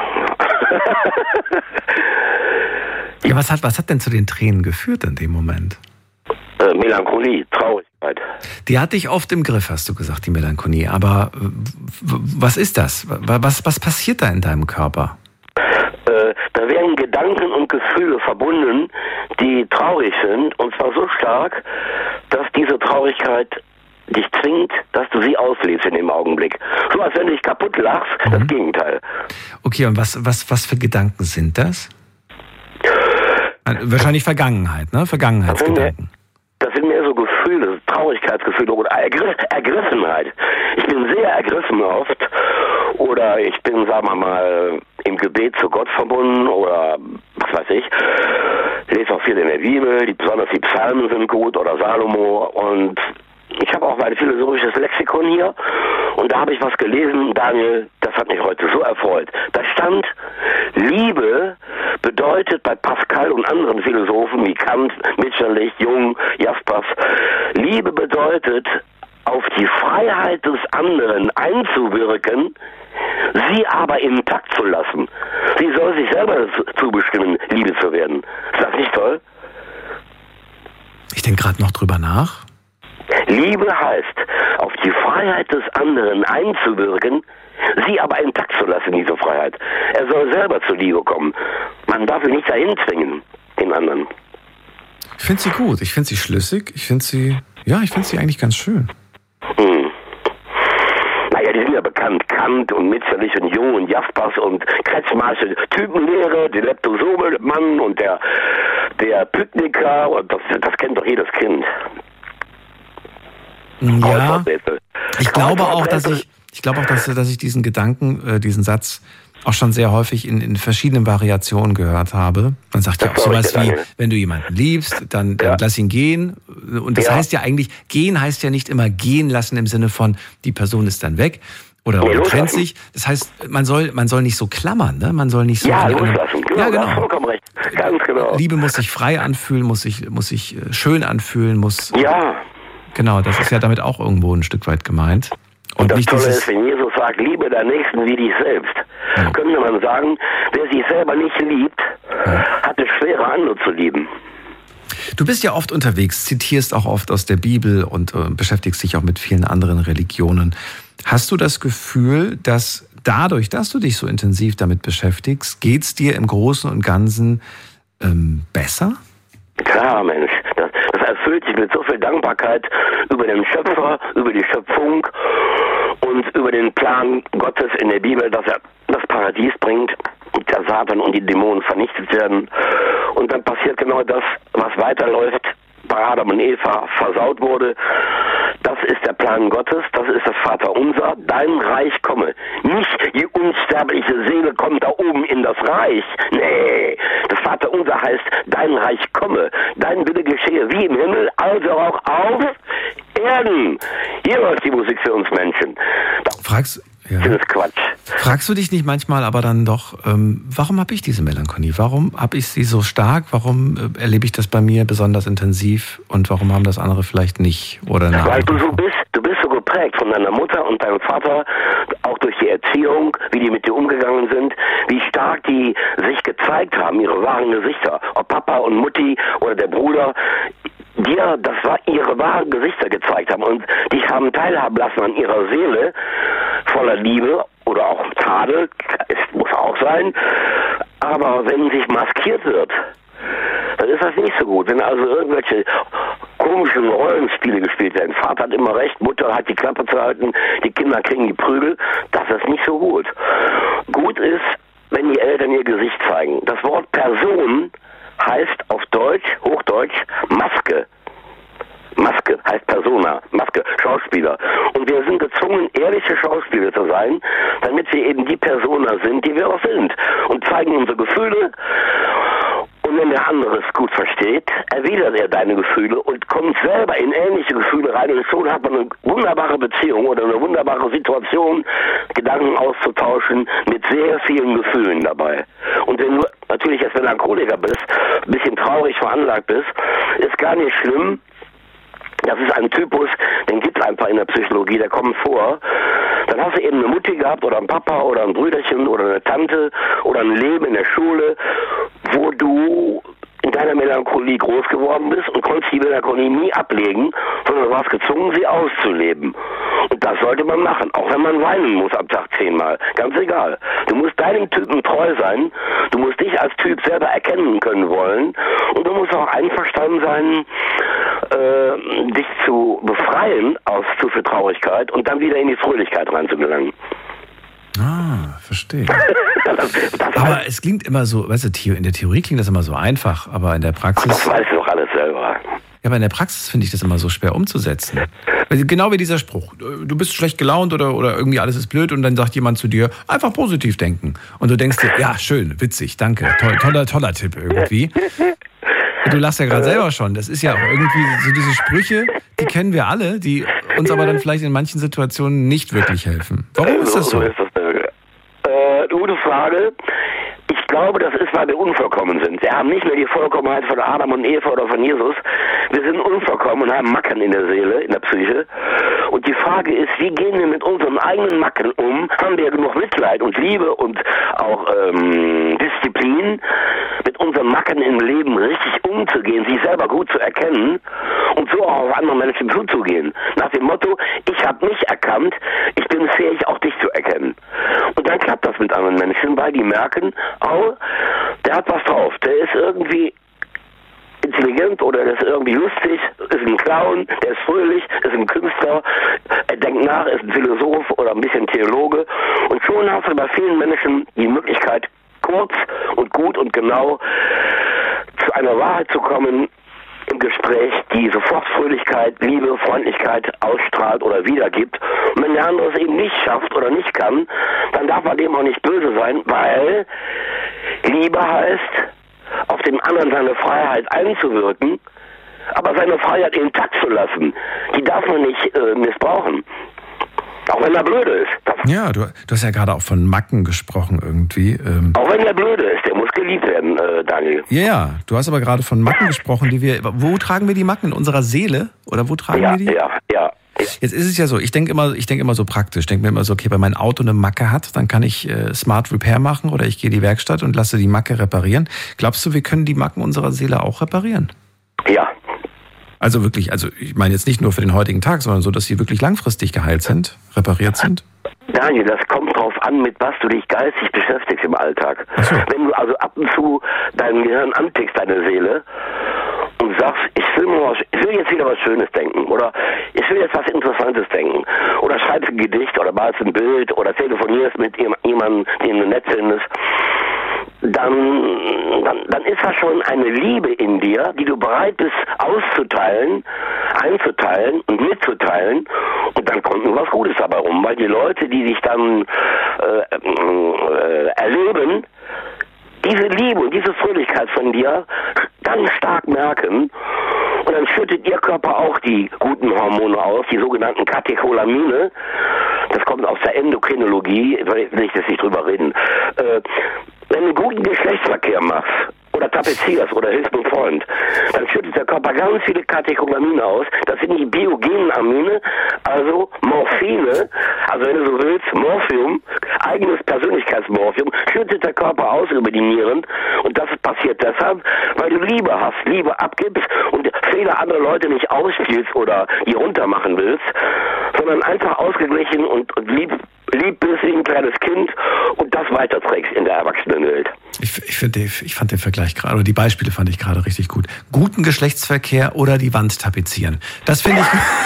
Ja, was hat, was hat denn zu den Tränen geführt in dem Moment? Äh, Melancholie, Traurigkeit. Die hatte ich oft im Griff, hast du gesagt, die Melancholie. Aber was ist das? Was, was passiert da in deinem Körper? Äh, da werden Gedanken und Gefühle verbunden, die traurig sind. Und zwar so stark, dass diese Traurigkeit dich zwingt, dass du sie auslebst in dem Augenblick. So als wenn du dich kaputt lachst, mhm. Das Gegenteil. Okay, und was, was, was für Gedanken sind das? Wahrscheinlich Vergangenheit, ne? Vergangenheitsgedanken. Das sind mehr so Gefühle, Traurigkeitsgefühle oder Ergriff, Ergriffenheit. Ich bin sehr ergriffen oft. Oder ich bin, sagen wir mal, im Gebet zu Gott verbunden oder was weiß ich. Ich lese auch viel in der Bibel, die, besonders die Psalmen sind gut oder Salomo. Und ich habe auch mein philosophisches Lexikon hier und da habe ich was gelesen, Daniel, das hat mich heute so erfreut. Da stand, Liebe bedeutet bei Pascal und anderen Philosophen wie Kant, Mitscherlich, Jung, Jaspers, Liebe bedeutet, auf die Freiheit des anderen einzuwirken, sie aber intakt zu lassen. Sie soll sich selber zubestimmen, Liebe zu werden. Ist das nicht toll? Ich denke gerade noch drüber nach. Liebe heißt, auf die Freiheit des anderen einzuwirken, sie aber intakt zu lassen, diese Freiheit. Er soll selber zur Liebe kommen. Man darf ihn nicht dahin zwingen, den anderen. Ich finde sie gut, ich finde sie schlüssig, ich finde sie, ja, ich finde sie eigentlich ganz schön. Hm. Naja, die sind ja bekannt. Kant und Mitscherlich und Jung und Jaspers und Kretschmarsche Typenlehre, der Leptosome-Mann und der, der Pykniker, und das, das kennt doch jedes Kind. Ja, ich glaube auch, dass ich, ich glaube auch, dass, dass ich diesen Gedanken, äh, diesen Satz auch schon sehr häufig in, in verschiedenen Variationen gehört habe. Man sagt ja auch sowas wie, wenn du jemanden liebst, dann, dann ja. lass ihn gehen. Und das ja. heißt ja eigentlich, gehen heißt ja nicht immer gehen lassen im Sinne von, die Person ist dann weg oder, oder trennt sich. Das heißt, man soll, man soll nicht so klammern, ne? Man soll nicht so... Ja, loslassen. Genau, ja, genau. Du hast vollkommen recht. Ganz genau. Liebe muss sich frei anfühlen, muss sich, muss sich schön anfühlen, muss... Ja. Genau, das ist ja damit auch irgendwo ein Stück weit gemeint. Und, und das Tolle ist, wenn Jesus sagt, liebe deinen Nächsten wie dich selbst, ja. könnte man sagen, wer sich selber nicht liebt, ja. hat es schwerer, andere zu lieben. Du bist ja oft unterwegs, zitierst auch oft aus der Bibel und äh, beschäftigst dich auch mit vielen anderen Religionen. Hast du das Gefühl, dass dadurch, dass du dich so intensiv damit beschäftigst, geht es dir im Großen und Ganzen ähm, besser? Klar, Mensch. Das, das erfüllt sich mit so viel Dankbarkeit über den Schöpfer, über die Schöpfung und über den Plan Gottes in der Bibel, dass er das Paradies bringt und der Satan und die Dämonen vernichtet werden. Und dann passiert genau das, was weiterläuft, bei Adam und Eva versaut wurde. Das ist der Plan Gottes, das ist das Vaterunser. Dein Reich komme. Nicht die unsterbliche Seele kommt da oben in das Reich. Nee, das Vaterunser heißt, dein Reich komme. Dein Wille geschehe wie im Himmel, also auch auf Erden. Hier läuft die Musik für uns Menschen. Fragst, ja. Das ist Quatsch. Fragst du dich nicht manchmal aber dann doch, ähm, warum habe ich diese Melancholie? Warum habe ich sie so stark? Warum äh, erlebe ich das bei mir besonders intensiv? Und warum haben das andere vielleicht nicht? Oder Weil du so bist, du bist so geprägt von deiner Mutter und deinem Vater, auch durch die Erziehung, wie die mit dir umgegangen sind, wie stark die sich gezeigt haben, ihre wahren Gesichter. Ob Papa und Mutti oder der Bruder, dir, das war ihre wahren Gesichter gezeigt haben und dich haben teilhaben lassen an ihrer Seele, voller Liebe oder auch Tadel, es muss auch sein, aber wenn sich maskiert wird, dann ist das nicht so gut. Wenn also irgendwelche komischen Rollenspiele gespielt werden, Vater hat immer recht, Mutter hat die Klappe zu halten, die Kinder kriegen die Prügel, das ist nicht so gut. Gut ist, wenn die Eltern ihr Gesicht zeigen. Das Wort Person heißt auf Deutsch, Hochdeutsch, Maske. Maske heißt Persona, Maske, Schauspieler. Und wir sind gezwungen, ehrliche Schauspieler zu sein, damit wir eben die Persona sind, die wir auch sind. Und zeigen unsere Gefühle. Und wenn der andere es gut versteht, erwidert er deine Gefühle und kommt selber in ähnliche Gefühle rein. Und schon hat man eine wunderbare Beziehung oder eine wunderbare Situation, Gedanken auszutauschen mit sehr vielen Gefühlen dabei. Und wenn du natürlich als Melancholiker bist, ein bisschen traurig veranlagt bist, ist gar nicht schlimm. Das ist ein Typus, den gibt es einfach in der Psychologie, der kommt vor. Dann hast du eben eine Mutti gehabt oder ein Papa oder ein Brüderchen oder eine Tante oder ein Leben in der Schule, wo du in deiner Melancholie groß geworden bist und konntest die Melancholie nie ablegen, sondern du warst gezwungen, sie auszuleben. Und das sollte man machen, auch wenn man weinen muss am Tag zehnmal. Ganz egal. Du musst deinem Typen treu sein, du musst dich als Typ selber erkennen können wollen und du musst auch einverstanden sein, äh, dich zu befreien aus zu viel Traurigkeit und dann wieder in die Fröhlichkeit reinzugelangen. Ah, verstehe. das, das aber heißt, es klingt immer so, weißt du, in der Theorie klingt das immer so einfach, aber in der Praxis... Das weißt du doch alles selber. Ja, aber in der Praxis finde ich das immer so schwer umzusetzen. Genau wie dieser Spruch. Du bist schlecht gelaunt oder, oder irgendwie alles ist blöd und dann sagt jemand zu dir, einfach positiv denken. Und du denkst dir, ja, schön, witzig, danke, toll, toller, toller Tipp irgendwie. Du lachst ja gerade selber schon. Das ist ja auch irgendwie so diese Sprüche, die kennen wir alle, die uns aber dann vielleicht in manchen Situationen nicht wirklich helfen. Warum ist das so? So ist das. Äh, gute Frage. Ich glaube, das ist, weil wir unvollkommen sind. Wir haben nicht mehr die Vollkommenheit von Adam und Eva oder von Jesus. Wir sind unvollkommen und haben Macken in der Seele, in der Psyche. Und die Frage ist, wie gehen wir mit unseren eigenen Macken um? Haben wir genug Mitleid und Liebe und auch ähm, Disziplin, mit unseren Macken im Leben richtig umzugehen, sich selber gut zu erkennen und so auch auf andere Menschen zuzugehen? Nach dem Motto, ich habe mich erkannt, ich bin fähig, auch dich zu erkennen. Und dann klappt das mit anderen Menschen, weil die merken, oh, der hat was drauf, der ist irgendwie intelligent oder der ist irgendwie lustig, ist ein Clown, der ist fröhlich, ist ein Künstler, er denkt nach, ist ein Philosoph oder ein bisschen Theologe. Und schon hast du bei vielen Menschen die Möglichkeit, kurz und gut und genau zu einer Wahrheit zu kommen im Gespräch, die sofort Fröhlichkeit, Liebe, Freundlichkeit ausstrahlt oder wiedergibt. Und wenn der andere es eben nicht schafft oder nicht kann, dann darf man dem auch nicht böse sein, weil Liebe heißt, auf dem anderen seine Freiheit einzuwirken, aber seine Freiheit intakt zu lassen. Die darf man nicht äh, missbrauchen. Auch wenn er blöde ist. Das ja, du, du hast ja gerade auch von Macken gesprochen irgendwie. Ähm. Auch wenn er blöde ist, der muss geliebt werden, äh, Daniel. Ja, ja, du hast aber gerade von Macken gesprochen, die wir. Wo tragen wir die Macken? In unserer Seele? Oder wo tragen ja, wir die? Ja, ja. Jetzt ist es ja so, ich denke immer, ich denke immer so praktisch. Ich denke mir immer so, okay, wenn mein Auto eine Macke hat, dann kann ich äh, Smart Repair machen oder ich gehe in die Werkstatt und lasse die Macke reparieren. Glaubst du, wir können die Macken unserer Seele auch reparieren? Ja. Also wirklich, also ich meine jetzt nicht nur für den heutigen Tag, sondern so, dass sie wirklich langfristig geheilt sind, repariert sind? Daniel, das kommt drauf an, mit was du dich geistig beschäftigst im Alltag. So. Wenn du also ab und zu dein Gehirn antickst, deine Seele, und sagst, ich will, mal was, ich will jetzt wieder was Schönes denken oder ich will jetzt was Interessantes denken oder schreibst ein Gedicht oder malst ein Bild oder telefonierst mit jemandem, den du nett findest, dann, dann, dann ist das schon eine Liebe in dir, die du bereit bist auszuteilen, einzuteilen und mitzuteilen und dann kommt nur was Gutes dabei rum, weil die Leute, die dich dann äh, äh, erleben, diese Liebe und diese Fröhlichkeit von dir ganz stark merken und dann schüttet ihr Körper auch die guten Hormone aus, die sogenannten Katecholamine. Das kommt aus der Endokrinologie, will ich jetzt nicht drüber reden. Äh, wenn du guten Geschlechtsverkehr machst oder tapezierst oder hilfst einem Freund, dann schüttet der Körper ganz viele Katecholamine aus. Das sind die biogenen Amine, also Morphine, also wenn du so willst, Morphium, eigenes Persönlichkeitsmorphium, schüttet der Körper aus über die Nieren und das passiert deshalb, weil du Liebe hast, Liebe abgibst und Fehler anderer Leute nicht ausspielst oder die runtermachen willst, sondern einfach ausgeglichen und, und lieb, lieb bist wie ein kleines Kind und das weiterträgst in der Erwachsenenwelt. Ich, ich, find, ich fand den Vergleich gerade, oder die Beispiele fand ich gerade richtig gut. Guten Geschlechtsverkehr oder die Wand tapezieren. Das finde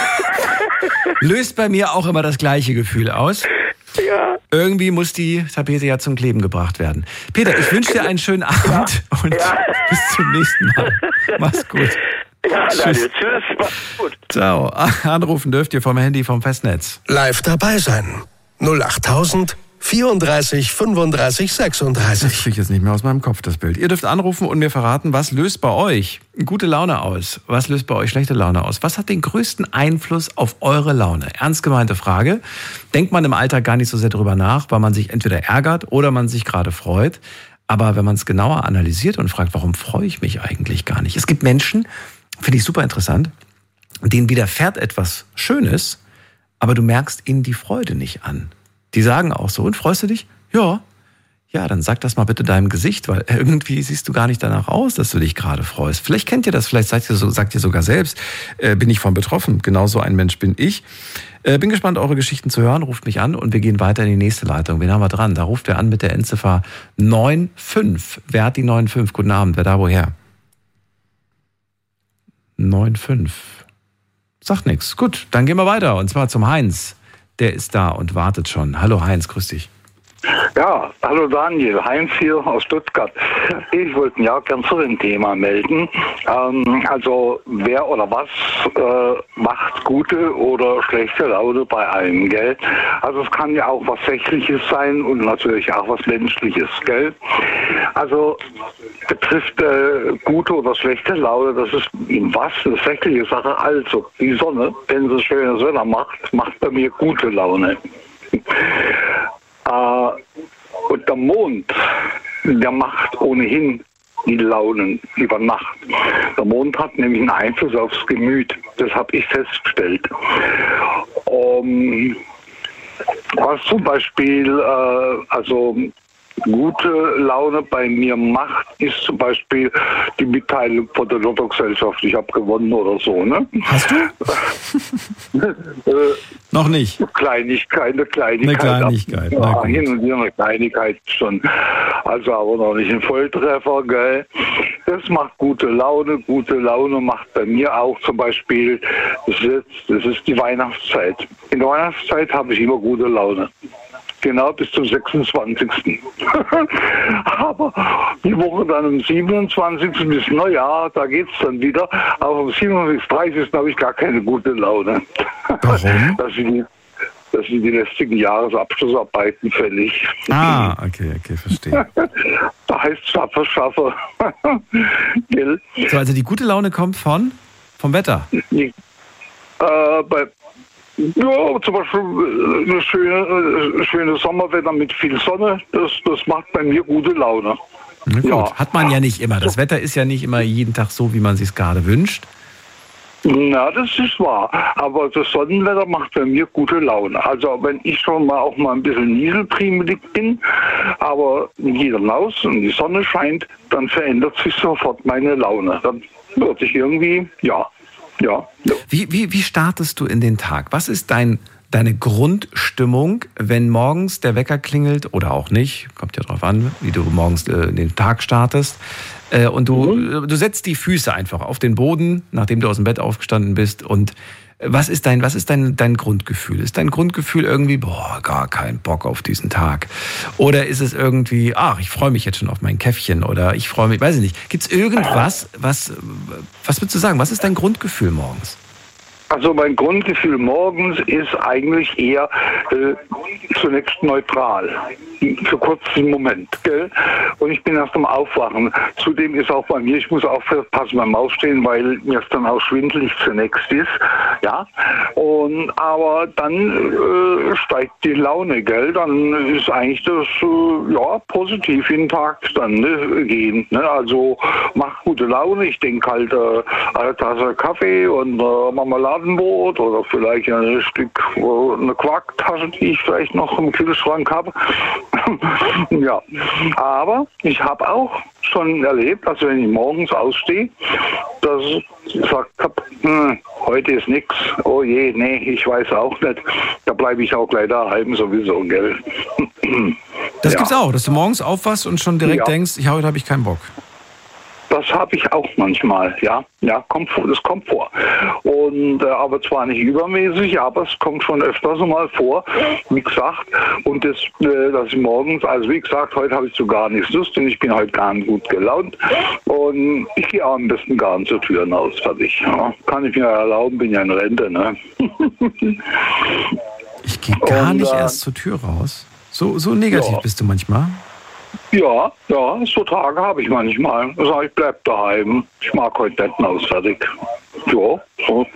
ich, löst bei mir auch immer das gleiche Gefühl aus. Ja. Irgendwie muss die Tapete ja zum Kleben gebracht werden. Peter, ich wünsche dir einen schönen Abend ja. und ja. bis zum nächsten Mal. Mach's gut. Ja, tschüss. Daniel, tschüss. Mach's gut. Ciao. Anrufen dürft ihr vom Handy vom Festnetz. Live dabei sein. null achttausend vierunddreißig fünfunddreißig sechsunddreißig. Das kriege ich jetzt nicht mehr aus meinem Kopf, das Bild. Ihr dürft anrufen und mir verraten, was löst bei euch gute Laune aus? Was löst bei euch schlechte Laune aus? Was hat den größten Einfluss auf eure Laune? Ernst gemeinte Frage. Denkt man im Alltag gar nicht so sehr drüber nach, weil man sich entweder ärgert oder man sich gerade freut. Aber wenn man es genauer analysiert und fragt, warum freue ich mich eigentlich gar nicht? Es gibt Menschen, finde ich super interessant, denen widerfährt etwas Schönes, aber du merkst ihnen die Freude nicht an. Die sagen auch so, und freust du dich? Ja. Ja, dann sag das mal bitte deinem Gesicht, weil irgendwie siehst du gar nicht danach aus, dass du dich gerade freust. Vielleicht kennt ihr das, vielleicht sagt ihr, so, sagt ihr sogar selbst, äh, bin ich von betroffen. Genauso ein Mensch bin ich. Äh, bin gespannt, eure Geschichten zu hören. Ruft mich an und wir gehen weiter in die nächste Leitung. Wen haben wir dran? Da ruft wer an mit der Endziffer neun fünf. Wer hat die neun fünf? Guten Abend, wer da woher? neun fünf. Sagt nichts. Gut, dann gehen wir weiter und zwar zum Heinz. Der ist da und wartet schon. Hallo Heinz, grüß dich. Ja, hallo Daniel, Heinz hier aus Stuttgart. Ich wollte mich auch gern zu dem Thema melden. Ähm, also wer oder was äh, macht gute oder schlechte Laune bei einem, gell? Also es kann ja auch was Sächliches sein und natürlich auch was Menschliches, gell? Also betrifft äh, gute oder schlechte Laune, das ist in was eine sächliche Sache. Also die Sonne, wenn sie schönes Wetter macht, macht bei mir gute Laune. Äh, und der Mond, der macht ohnehin die Launen über Nacht. Der Mond hat nämlich einen Einfluss aufs Gemüt. Das habe ich festgestellt. Um, was zum Beispiel, äh, also gute Laune bei mir macht, ist zum Beispiel die Mitteilung von der Lottogesellschaft, ich habe gewonnen oder so, ne? Hast du? äh, Noch nicht. Kleinigkeit, eine Kleinigkeit. Eine Kleinigkeit. Ja, hin und wieder eine Kleinigkeit schon. Also aber noch nicht ein Volltreffer, gell? Das macht gute Laune. Gute Laune macht bei mir auch zum Beispiel, das ist, das ist die Weihnachtszeit. In der Weihnachtszeit habe ich immer gute Laune. Genau bis zum sechsundzwanzigsten Aber die Woche dann am siebenundzwanzigsten bis Neujahr, da geht es dann wieder. Aber am siebenundzwanzigsten bis dreißigsten habe ich gar keine gute Laune. Warum? Das sind die, das sind die lästigen Jahresabschlussarbeiten fällig. Ah, okay, okay, verstehe. Da heißt es Schaffe, Schaffe. So, also die gute Laune kommt von vom Wetter? Die, äh, bei Ja, zum Beispiel eine schöne, schöne Sommerwetter mit viel Sonne, das, das macht bei mir gute Laune. Na gut, ja. Hat man ja nicht immer. Das Wetter ist ja nicht immer jeden Tag so, wie man sich es gerade wünscht. Na, das ist wahr. Aber das Sonnenwetter macht bei mir gute Laune. Also wenn ich schon mal auch mal ein bisschen nieselpriemelig bin, aber gehe dann raus und die Sonne scheint, dann verändert sich sofort meine Laune. Dann wird ich irgendwie, ja, ja. ja. Wie, wie, wie startest du in den Tag? Was ist dein, deine Grundstimmung, wenn morgens der Wecker klingelt oder auch nicht? Kommt ja drauf an, wie du morgens äh, den Tag startest. Äh, und du, mhm. du setzt die Füße einfach auf den Boden, nachdem du aus dem Bett aufgestanden bist. Und was ist dein, was ist dein, dein Grundgefühl? Ist dein Grundgefühl irgendwie, boah, gar kein Bock auf diesen Tag? Oder ist es irgendwie, ach, ich freue mich jetzt schon auf mein Käffchen oder ich freue mich, weiß ich nicht. Gibt es irgendwas, was, was würdest du sagen? Was ist dein Grundgefühl morgens? Also mein Grundgefühl morgens ist eigentlich eher äh, zunächst neutral. Für kurzen Moment, gell? Und ich bin erst am Aufwachen. Zudem ist auch bei mir, ich muss aufpassen beim Aufstehen, weil mir es dann auch schwindelig zunächst ist, ja. Und aber dann äh, steigt die Laune, gell? Dann ist eigentlich das äh, ja positiv in den Tag dann ne, gehen. Ne? Also macht gute Laune. Ich denke halt äh, eine Tasse Kaffee und äh, Marmeladenbrot oder vielleicht ein Stück äh, eine Quarktasche, die ich vielleicht noch im Kühlschrank habe. Ja, aber ich habe auch schon erlebt, dass wenn ich morgens ausstehe, dass ich gesagt habe, hm, heute ist nichts, oh je, nee, ich weiß auch nicht, da bleibe ich auch gleich daheim sowieso, gell. Das ja. gibt's auch, dass du morgens aufwachst und schon direkt ja. denkst, ja, heute habe ich keinen Bock. Das habe ich auch manchmal, ja, ja, kommt vor, das kommt vor. Und äh, aber zwar nicht übermäßig, aber es kommt schon öfters mal vor, wie gesagt. Und das, äh, dass ich morgens, also wie gesagt, heute habe ich so gar nichts Lust und ich bin heute gar nicht gut gelaunt. Und ich gehe am besten gar nicht zur Tür hinaus, fertig. Ja. Kann ich mir erlauben, bin ja in Rente, ne? Ich gehe gar und, nicht äh, erst zur Tür raus. So, so negativ ja. bist du manchmal. Ja, ja, so Tage habe ich manchmal. Ich sage, ich bleib daheim. Ich mag heute nicht aus, fertig. Ja, so.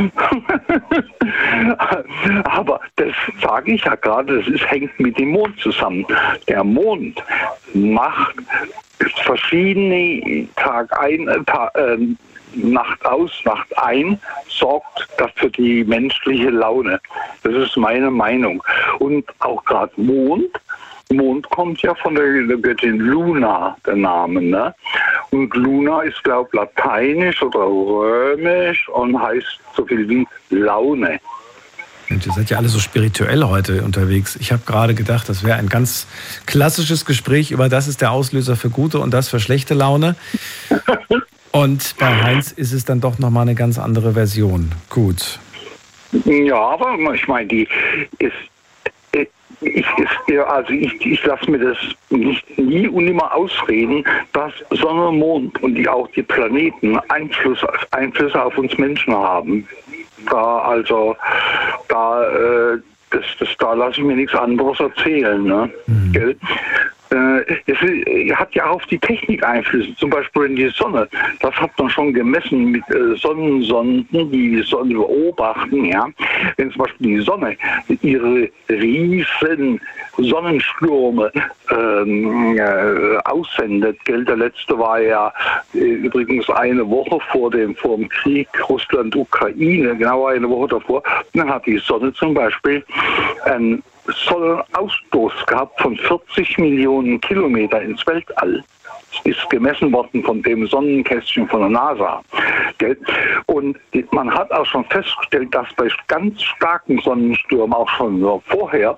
Aber das sage ich ja gerade, das ist, hängt mit dem Mond zusammen. Der Mond macht verschiedene Tag ein, Tag, äh, Nacht aus, Nacht ein, sorgt dafür die menschliche Laune. Das ist meine Meinung. Und auch gerade Mond, Mond kommt ja von der, der Göttin Luna, der Name, ne? Und Luna ist, glaube ich, lateinisch oder römisch und heißt so viel wie Laune. Und ihr seid ja alle so spirituell heute unterwegs. Ich habe gerade gedacht, das wäre ein ganz klassisches Gespräch über das ist der Auslöser für gute und das für schlechte Laune. Und bei Heinz ist es dann doch nochmal eine ganz andere Version. Gut. Ja, aber ich meine, die ist Ich, ist, Ja, also ich, ich lasse mir das nicht nie und nimmer ausreden, dass Sonne, Mond und die auch die Planeten Einfluss, Einflüsse auf uns Menschen haben. Da also da äh, das, das da lasse ich mir nichts anderes erzählen, ne? Mhm. Gell? Es hat ja auf die Technik Einflüsse, zum Beispiel in die Sonne. Das hat man schon gemessen mit Sonnensonden, die die Sonne beobachten. Ja. Wenn zum Beispiel die Sonne ihre riesen Sonnenstürme ähm, äh, aussendet, gell? Der letzte war ja äh, übrigens eine Woche vor dem, vor dem Krieg Russland-Ukraine, genau eine Woche davor. Dann hat die Sonne zum Beispiel ein Sonnenausstoß gehabt von vierzig Millionen Kilometer ins Weltall. Das ist gemessen worden von dem Sonnenkästchen von der NASA. Und man hat auch schon festgestellt, dass bei ganz starken Sonnenstürmen, auch schon vorher,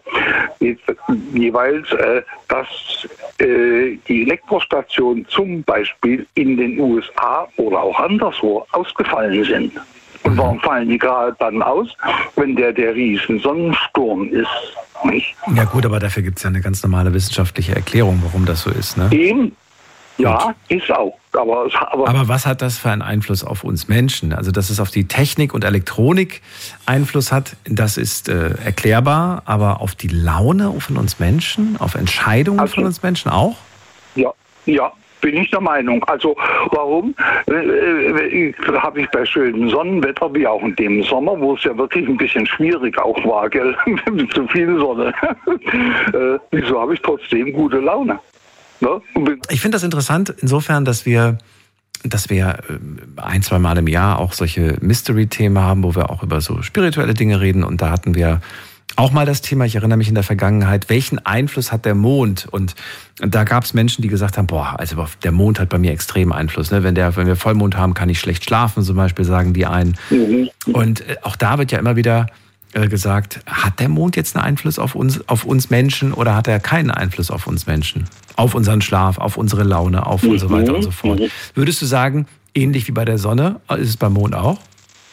jeweils, äh, dass äh, die Elektrostationen zum Beispiel in den U S A oder auch anderswo ausgefallen sind. Und warum fallen die gerade dann aus, wenn der der riesen Sonnensturm ist? Nicht? Ja gut, aber dafür gibt es ja eine ganz normale wissenschaftliche Erklärung, warum das so ist, ne? Eben. Ja, ist auch. Aber, aber, aber was hat das für einen Einfluss auf uns Menschen? Also, dass es auf die Technik und Elektronik Einfluss hat, das ist äh, erklärbar. Aber auf die Laune von uns Menschen, auf Entscheidungen also, von uns Menschen auch? Ja, ja. Bin ich der Meinung. Also warum? Äh, äh, habe ich bei schönem Sonnenwetter, wie auch in dem Sommer, wo es ja wirklich ein bisschen schwierig auch war, gell? Mit zu viel Sonne. äh, wieso habe ich trotzdem gute Laune? Ne? Ich finde das interessant insofern, dass wir, dass wir ein, zwei Mal im Jahr auch solche Mystery-Themen haben, wo wir auch über so spirituelle Dinge reden. Und da hatten wir auch mal das Thema, ich erinnere mich in der Vergangenheit, welchen Einfluss hat der Mond? Und da gab es Menschen, die gesagt haben, boah, also der Mond hat bei mir extremen Einfluss. Ne? Wenn, der, wenn wir Vollmond haben, kann ich schlecht schlafen, zum Beispiel, sagen die einen. Mhm. Und auch da wird ja immer wieder gesagt, hat der Mond jetzt einen Einfluss auf uns, auf uns Menschen oder hat er keinen Einfluss auf uns Menschen? Auf unseren Schlaf, auf unsere Laune, auf und so weiter und so fort. Würdest du sagen, ähnlich wie bei der Sonne, ist es beim Mond auch?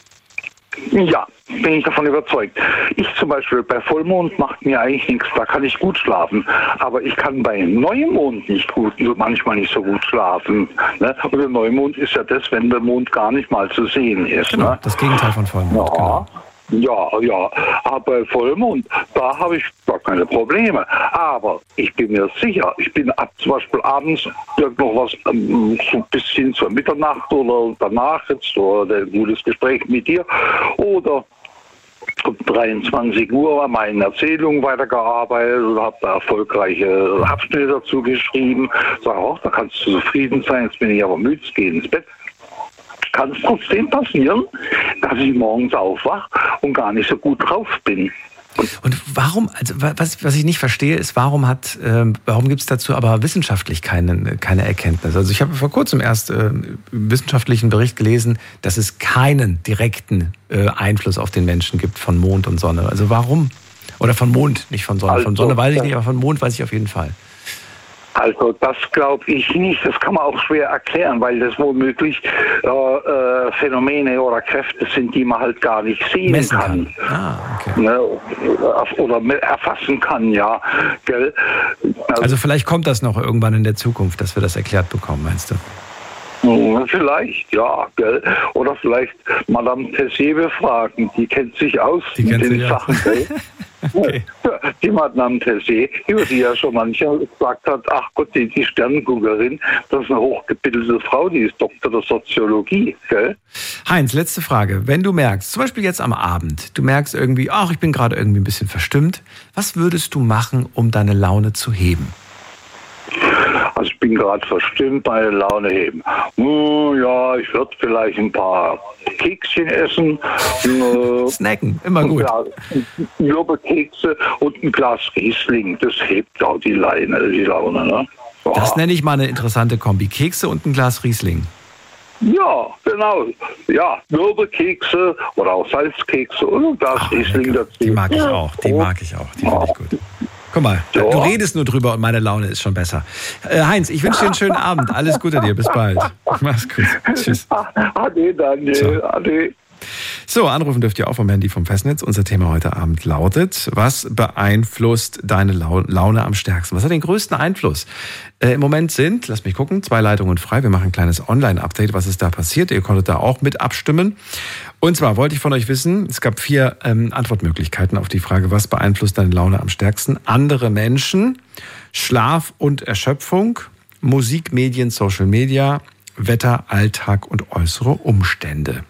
Ja, bin ich davon überzeugt. Ich zum Beispiel, bei Vollmond macht mir eigentlich nichts, da kann ich gut schlafen. Aber ich kann bei Neumond nicht gut, manchmal nicht so gut schlafen. Ne? Und der Neumond ist ja das, wenn der Mond gar nicht mal zu sehen ist. Genau, ne? Das Gegenteil von Vollmond. Ja. Genau. Ja, ja, aber Vollmond, da habe ich gar keine Probleme. Aber ich bin mir sicher, ich bin ab zum Beispiel abends noch was ähm, so bis hin zur Mitternacht oder danach jetzt oder ein gutes Gespräch mit dir oder um dreiundzwanzig Uhr an meinen Erzählungen weitergearbeitet und habe da erfolgreiche Abschnitte dazu geschrieben. Sag auch, da kannst du zufrieden sein, jetzt bin ich aber müde, gehe ins Bett. Kann es trotzdem passieren, dass ich morgens aufwache und gar nicht so gut drauf bin. Und warum, also was, was ich nicht verstehe, ist, warum hat, äh, warum gibt es dazu aber wissenschaftlich keine, keine Erkenntnis? Also ich habe vor kurzem erst äh, einen wissenschaftlichen Bericht gelesen, dass es keinen direkten äh, Einfluss auf den Menschen gibt von Mond und Sonne. Also warum? Oder von Mond, nicht von Sonne. Also, von Sonne weiß ich nicht, aber von Mond weiß ich auf jeden Fall. Also das glaube ich nicht. Das kann man auch schwer erklären, weil das womöglich äh, äh, Phänomene oder Kräfte sind, die man halt gar nicht sehen Messen kann. kann. Ah, okay. Ne? Oder erfassen kann, ja. Gell? Also, also vielleicht kommt das noch irgendwann in der Zukunft, dass wir das erklärt bekommen, meinst du? Vielleicht, ja. Gell? Oder vielleicht Madame Tessier befragen. Die kennt sich aus die mit kennt den sich Sachen. Okay. Die Madame Tessier, über die ja schon mancher gesagt hat, ach Gott, die, die Sternenguckerin, das ist eine hochgebildete Frau, die ist Doktor der Soziologie. Gell? Heinz, letzte Frage. Wenn du merkst, zum Beispiel jetzt am Abend, du merkst irgendwie, ach, ich bin gerade irgendwie ein bisschen verstimmt, was würdest du machen, um deine Laune zu heben? Also ich bin gerade verstimmt, meine Laune heben. Oh, ja, ich würde vielleicht ein paar Kekschen essen. Äh, Snacken, immer gut. Ja, Mürbenkekse und ein Glas Riesling, das hebt auch die Laune, die Laune. Ne? Ja. Das nenne ich mal eine interessante Kombi. Kekse und ein Glas Riesling. Ja, genau. Ja, Mürbenkekse oder auch Salzkekse und ein Glas Ach, Riesling dazu. Die mag ich auch, die mag ich auch, die finde ich gut. Guck mal, ja. Du redest nur drüber und meine Laune ist schon besser. Äh, Heinz, ich wünsche dir einen schönen Abend. Alles Gute dir, bis bald. Mach's gut. Tschüss. Ade, Daniel. Ade. So, anrufen dürft ihr auch vom Handy vom Festnetz. Unser Thema heute Abend lautet: Was beeinflusst deine Laune am stärksten? Was hat den größten Einfluss? Äh, Im Moment sind, lass mich gucken, zwei Leitungen frei. Wir machen ein kleines Online-Update, was ist da passiert. Ihr konntet da auch mit abstimmen. Und zwar wollte ich von euch wissen, es gab vier ähm, Antwortmöglichkeiten auf die Frage, was beeinflusst deine Laune am stärksten? Andere Menschen, Schlaf und Erschöpfung, Musik, Medien, Social Media, Wetter, Alltag und äußere Umstände.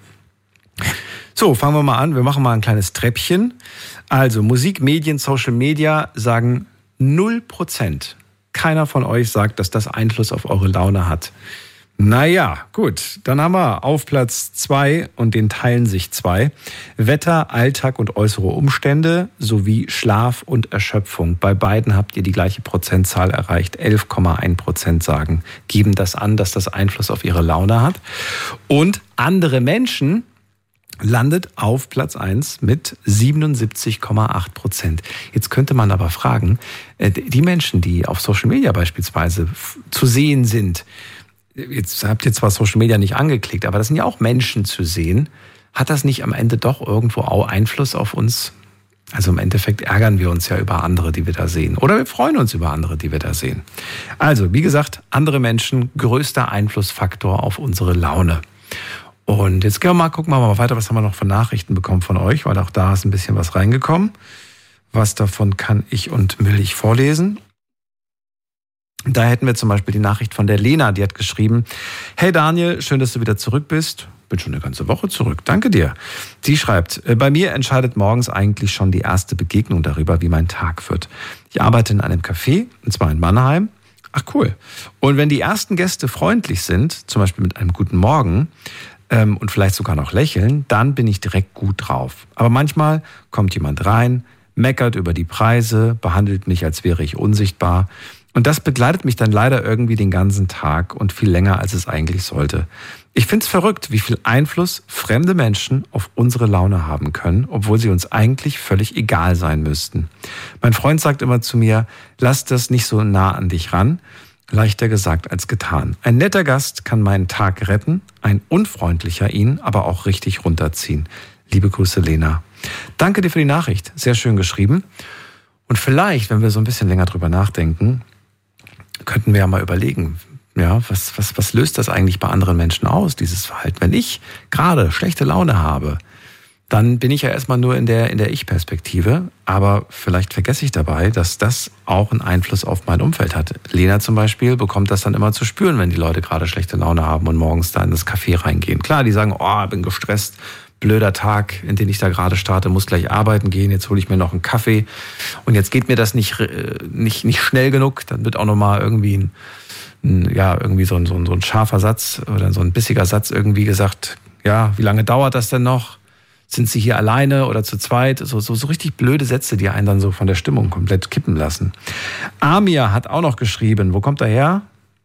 So, fangen wir mal an. Wir machen mal ein kleines Treppchen. Also Musik, Medien, Social Media sagen null Prozent. Keiner von euch sagt, dass das Einfluss auf eure Laune hat. Naja, gut. Dann haben wir auf Platz zwei, und den teilen sich zwei, Wetter, Alltag und äußere Umstände sowie Schlaf und Erschöpfung. Bei beiden habt ihr die gleiche Prozentzahl erreicht. elf Komma eins Prozent sagen, geben das an, dass das Einfluss auf ihre Laune hat. Und andere Menschen landet auf Platz eins mit siebenundsiebzig Komma acht Prozent. Jetzt könnte man aber fragen, die Menschen, die auf Social Media beispielsweise zu sehen sind, jetzt habt ihr zwar Social Media nicht angeklickt, aber das sind ja auch Menschen zu sehen, hat das nicht am Ende doch irgendwo auch Einfluss auf uns? Also im Endeffekt ärgern wir uns ja über andere, die wir da sehen. Oder wir freuen uns über andere, die wir da sehen. Also, wie gesagt, andere Menschen, größter Einflussfaktor auf unsere Laune. Und jetzt gehen wir mal, gucken wir mal weiter, was haben wir noch für Nachrichten bekommen von euch, weil auch da ist ein bisschen was reingekommen. Was davon kann ich und will ich vorlesen? Da hätten wir zum Beispiel die Nachricht von der Lena, die hat geschrieben: Hey Daniel, schön, dass du wieder zurück bist. Bin schon eine ganze Woche zurück, danke dir. Sie schreibt: Bei mir entscheidet morgens eigentlich schon die erste Begegnung darüber, wie mein Tag wird. Ich arbeite in einem Café, und zwar in Mannheim. Ach cool. Und wenn die ersten Gäste freundlich sind, zum Beispiel mit einem guten Morgen, und vielleicht sogar noch lächeln, dann bin ich direkt gut drauf. Aber manchmal kommt jemand rein, meckert über die Preise, behandelt mich, als wäre ich unsichtbar. Und das begleitet mich dann leider irgendwie den ganzen Tag und viel länger, als es eigentlich sollte. Ich finde es verrückt, wie viel Einfluss fremde Menschen auf unsere Laune haben können, obwohl sie uns eigentlich völlig egal sein müssten. Mein Freund sagt immer zu mir: Lass das nicht so nah an dich ran. Leichter gesagt als getan. Ein netter Gast kann meinen Tag retten, ein unfreundlicher ihn aber auch richtig runterziehen. Liebe Grüße, Lena. Danke dir für die Nachricht. Sehr schön geschrieben. Und vielleicht, wenn wir so ein bisschen länger drüber nachdenken, könnten wir ja mal überlegen, ja, was, was, was löst das eigentlich bei anderen Menschen aus, dieses Verhalten? Wenn ich gerade schlechte Laune habe, dann bin ich ja erstmal nur in der, in der Ich-Perspektive, aber vielleicht vergesse ich dabei, dass das auch einen Einfluss auf mein Umfeld hat. Lena zum Beispiel bekommt das dann immer zu spüren, wenn die Leute gerade schlechte Laune haben und morgens da in das Café reingehen. Klar, die sagen: Oh, bin gestresst, blöder Tag, in den ich da gerade starte, muss gleich arbeiten gehen, jetzt hole ich mir noch einen Kaffee und jetzt geht mir das nicht, nicht, nicht schnell genug, dann wird auch nochmal irgendwie ein, ein, ja, irgendwie so ein, so, ein, so ein scharfer Satz oder so ein bissiger Satz irgendwie gesagt: Ja, wie lange dauert das denn noch? Sind Sie hier alleine oder zu zweit? So, so, so richtig blöde Sätze, die einen dann so von der Stimmung komplett kippen lassen. Amir hat auch noch geschrieben. Wo kommt er her?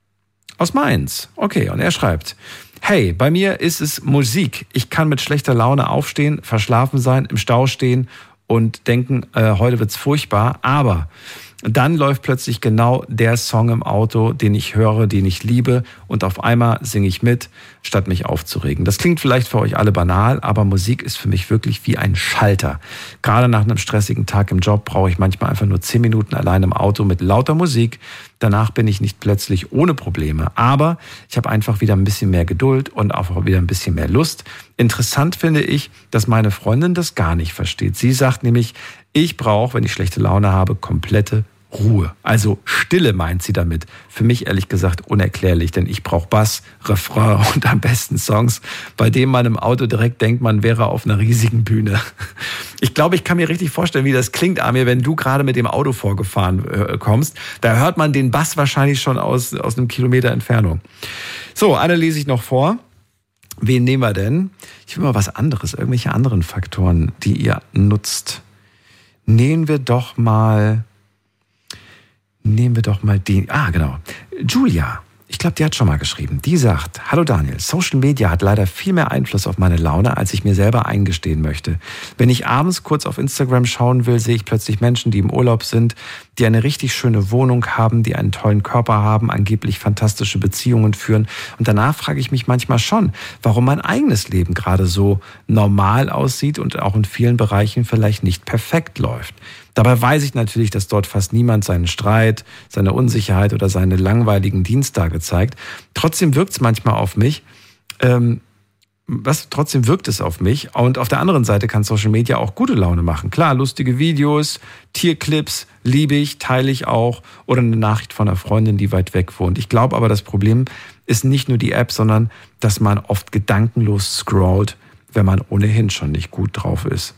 Aus Mainz. Okay, und er schreibt: Hey, bei mir ist es Musik. Ich kann mit schlechter Laune aufstehen, verschlafen sein, im Stau stehen und denken, äh, heute wird's furchtbar. Aber dann läuft plötzlich genau der Song im Auto, den ich höre, den ich liebe, und auf einmal singe ich mit, statt mich aufzuregen. Das klingt vielleicht für euch alle banal, aber Musik ist für mich wirklich wie ein Schalter. Gerade nach einem stressigen Tag im Job brauche ich manchmal einfach nur zehn Minuten allein im Auto mit lauter Musik. Danach bin ich nicht plötzlich ohne Probleme, aber ich habe einfach wieder ein bisschen mehr Geduld und auch wieder ein bisschen mehr Lust. Interessant finde ich, dass meine Freundin das gar nicht versteht. Sie sagt nämlich: Ich brauche, wenn ich schlechte Laune habe, komplette Ruhe. Also Stille meint sie damit. Für mich ehrlich gesagt unerklärlich, denn ich brauche Bass, Refrain und am besten Songs, bei denen man im Auto direkt denkt, man wäre auf einer riesigen Bühne. Ich glaube, ich kann mir richtig vorstellen, wie das klingt, Amir, wenn du gerade mit dem Auto vorgefahren äh, kommst. Da hört man den Bass wahrscheinlich schon aus, aus einem Kilometer Entfernung. So, eine lese ich noch vor. Wen nehmen wir denn? Ich will mal was anderes, irgendwelche anderen Faktoren, die ihr nutzt. Nehmen wir doch mal... Nehmen wir doch mal den... Ah, genau. Julia. ich glaube, die hat schon mal geschrieben. Die sagt, hallo Daniel, Social Media hat leider viel mehr Einfluss auf meine Laune, als ich mir selber eingestehen möchte. Wenn ich abends kurz auf Instagram schauen will, sehe ich plötzlich Menschen, die im Urlaub sind, die eine richtig schöne Wohnung haben, die einen tollen Körper haben, angeblich fantastische Beziehungen führen. Und danach frage ich mich manchmal schon, warum mein eigenes Leben gerade so normal aussieht und auch in vielen Bereichen vielleicht nicht perfekt läuft. Dabei weiß ich natürlich, dass dort fast niemand seinen Streit, seine Unsicherheit oder seine langweiligen Diensttage zeigt. Trotzdem wirkt es manchmal auf mich, ähm, was, trotzdem wirkt es auf mich. Und auf der anderen Seite kann Social Media auch gute Laune machen. Klar, lustige Videos, Tierclips, liebe ich, teile ich auch. Oder eine Nachricht von einer Freundin, die weit weg wohnt. Ich glaube aber, das Problem ist nicht nur die App, sondern dass man oft gedankenlos scrollt, wenn man ohnehin schon nicht gut drauf ist.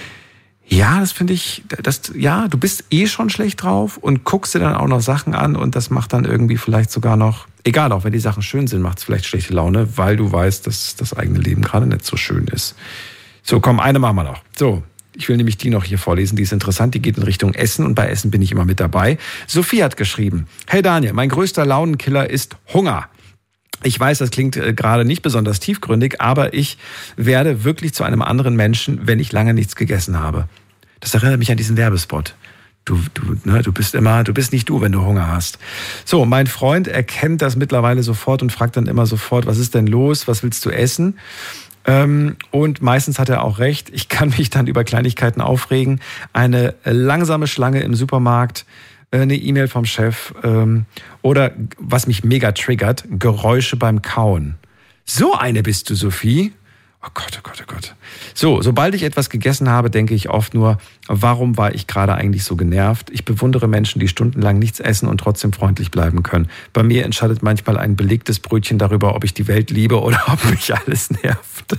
Ja, das finde ich, das, ja, du bist eh schon schlecht drauf und guckst dir dann auch noch Sachen an und das macht dann irgendwie vielleicht sogar noch, egal, auch wenn die Sachen schön sind, macht es vielleicht schlechte Laune, weil du weißt, dass das eigene Leben gerade nicht so schön ist. So, komm, eine machen wir noch. So, ich will nämlich die noch hier vorlesen, die ist interessant, die geht in Richtung Essen und bei Essen bin ich immer mit dabei. Sophie hat geschrieben, hey Daniel, mein größter Launenkiller ist Hunger. Ich weiß, das klingt gerade nicht besonders tiefgründig, aber ich werde wirklich zu einem anderen Menschen, wenn ich lange nichts gegessen habe. Das erinnert mich an diesen Werbespot. Du, du, ne, du bist immer, du bist nicht du, wenn du Hunger hast. So, mein Freund erkennt das mittlerweile sofort und fragt dann immer sofort, was ist denn los, was willst du essen? Ähm, und meistens hat er auch recht. Ich kann mich dann über Kleinigkeiten aufregen. Eine langsame Schlange im Supermarkt, eine E-Mail vom Chef ähm, oder, was mich mega triggert, Geräusche beim Kauen. So eine bist du, Sophie. Oh Gott, oh Gott, oh Gott. So, sobald ich etwas gegessen habe, denke ich oft nur, warum war ich gerade eigentlich so genervt? Ich bewundere Menschen, die stundenlang nichts essen und trotzdem freundlich bleiben können. Bei mir entscheidet manchmal ein belegtes Brötchen darüber, ob ich die Welt liebe oder ob mich alles nervt.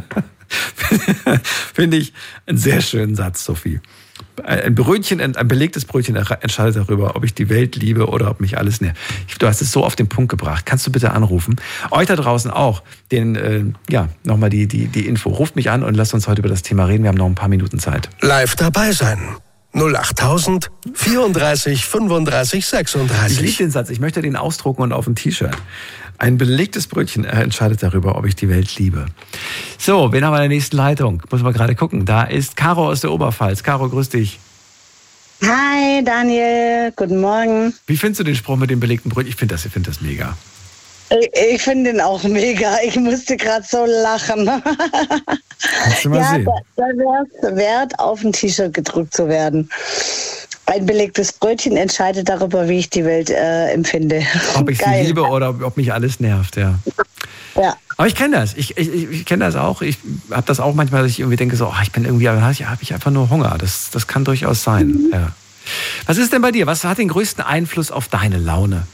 Finde ich einen sehr schönen Satz, Sophie. Ein Brötchen, ein belegtes Brötchen entscheidet darüber, ob ich die Welt liebe oder ob mich alles nervt. Du hast es so auf den Punkt gebracht. Kannst du bitte anrufen? Euch da draußen auch. Den, äh, ja, nochmal die, die, die Info. Ruft mich an und lasst uns heute über das Thema reden. Wir haben noch ein paar Minuten Zeit. Live dabei sein. null acht tausend vierunddreißig fünfunddreißig sechsunddreißig. Ich liebe den Satz. Ich möchte den ausdrucken und auf ein T-Shirt. Ein belegtes Brötchen entscheidet darüber, ob ich die Welt liebe. So, wen haben wir in der nächsten Leitung? Muss man gerade gucken. Da ist Caro aus der Oberpfalz. Caro, grüß dich. Hi Daniel, guten Morgen. Wie findest du den Spruch mit dem belegten Brötchen? Ich finde das, ich finde das mega. Ich, ich finde den auch mega. Ich musste gerade so lachen. Kannst du mal ja, sehen. Da, da wäre es wert, auf ein T-Shirt gedruckt zu werden. Ein belegtes Brötchen entscheidet darüber, wie ich die Welt äh, empfinde. Ob ich Geil. sie liebe oder ob mich alles nervt, ja. Ja. Aber ich kenne das. Ich, ich, ich kenne das auch. Ich habe das auch manchmal, dass ich irgendwie denke, so, oh, ich bin irgendwie, habe ich, hab ich einfach nur Hunger. Das, das kann durchaus sein. Mhm. Ja. Was ist denn bei dir? Was hat den größten Einfluss auf deine Laune?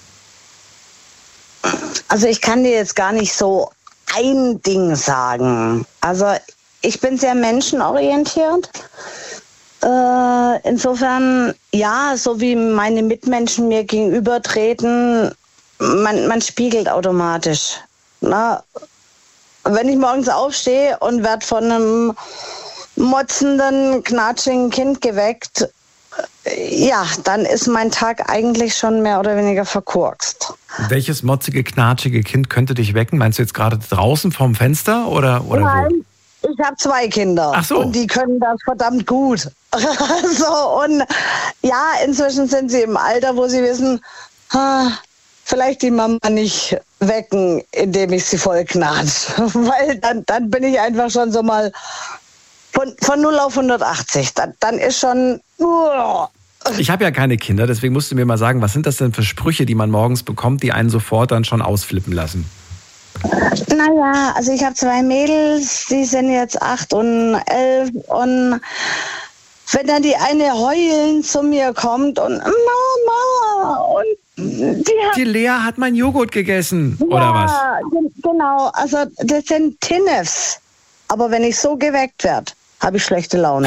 Also ich kann dir jetzt gar nicht so ein Ding sagen. Also ich bin sehr menschenorientiert. Äh, insofern, ja, so wie meine Mitmenschen mir gegenübertreten, man, man spiegelt automatisch. Na, wenn ich morgens aufstehe und werde von einem motzenden, knatschigen Kind geweckt, ja, dann ist mein Tag eigentlich schon mehr oder weniger verkorkst. Welches motzige, knatschige Kind könnte dich wecken? Meinst du jetzt gerade draußen vorm Fenster oder, oder Nein, wo? Ich habe zwei Kinder. Ach so. Und die können das verdammt gut. so, und ja, inzwischen sind sie im Alter, wo sie wissen, ah, vielleicht die Mama nicht wecken, indem ich sie voll knatsch. Weil dann, dann bin ich einfach schon so mal von, von null auf hundertachtzig. Dann, dann ist schon... Uh, Ich habe ja keine Kinder, deswegen musst du mir mal sagen, was sind das denn für Sprüche, die man morgens bekommt, die einen sofort dann schon ausflippen lassen? Naja, also ich habe zwei Mädels, die sind jetzt acht und elf und wenn dann die eine heulend zu mir kommt und Mama und die hat... Die Lea hat mein Joghurt gegessen, ja, oder was? Genau, also das sind Tinnefs. Aber wenn ich so geweckt werde, habe ich schlechte Laune.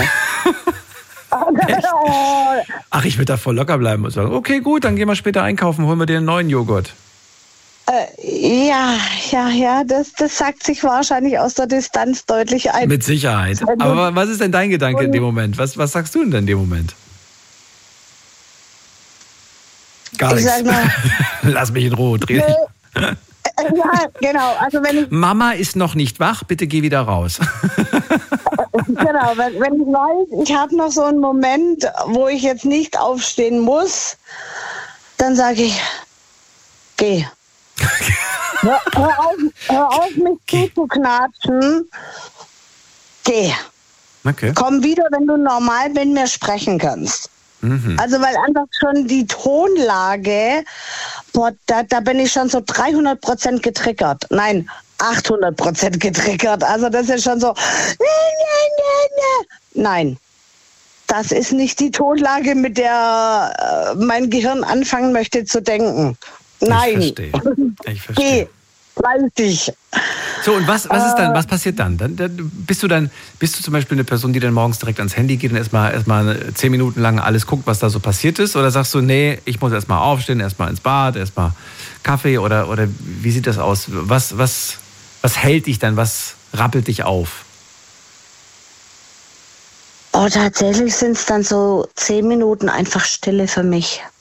Ach, ich würde da voll locker bleiben und sagen, okay, gut, dann gehen wir später einkaufen, holen wir dir einen neuen Joghurt. Äh, ja, ja, ja, das, das sagt sich wahrscheinlich aus der Distanz deutlich ein. Mit Sicherheit. Aber was ist denn dein Gedanke in dem Moment? Was, was sagst du denn in dem Moment? Gar ich nichts. Sag mal, Lass mich in Ruhe drehen. Ja, genau. Also wenn ich, Mama ist noch nicht wach, bitte geh wieder raus. genau, wenn, wenn ich weiß, ich habe noch so einen Moment, wo ich jetzt nicht aufstehen muss, dann sage ich, geh. hör, hör, auf, hör auf, mich zuzuknatschen. Geh. Okay. Komm wieder, wenn du normal mit mir sprechen kannst. Mhm. Also weil einfach schon die Tonlage, boah, da, da bin ich schon so dreihundert Prozent getriggert. Nein, achthundert Prozent getriggert. Also das ist schon so, nein, das ist nicht die Tonlage, mit der äh, mein Gehirn anfangen möchte zu denken. Nein. Ich verstehe. Ich verstehe. Geh, weiß ich. So, und was, was ist dann, was passiert dann? Dann, dann? Bist du dann, bist du zum Beispiel eine Person, die dann morgens direkt ans Handy geht und erstmal erstmal zehn Minuten lang alles guckt, was da so passiert ist? Oder sagst du, nee, ich muss erstmal aufstehen, erstmal ins Bad, erstmal Kaffee oder, oder wie sieht das aus? Was, was, was hält dich dann? Was rappelt dich auf? Oh, tatsächlich sind es dann so zehn Minuten einfach Stille für mich.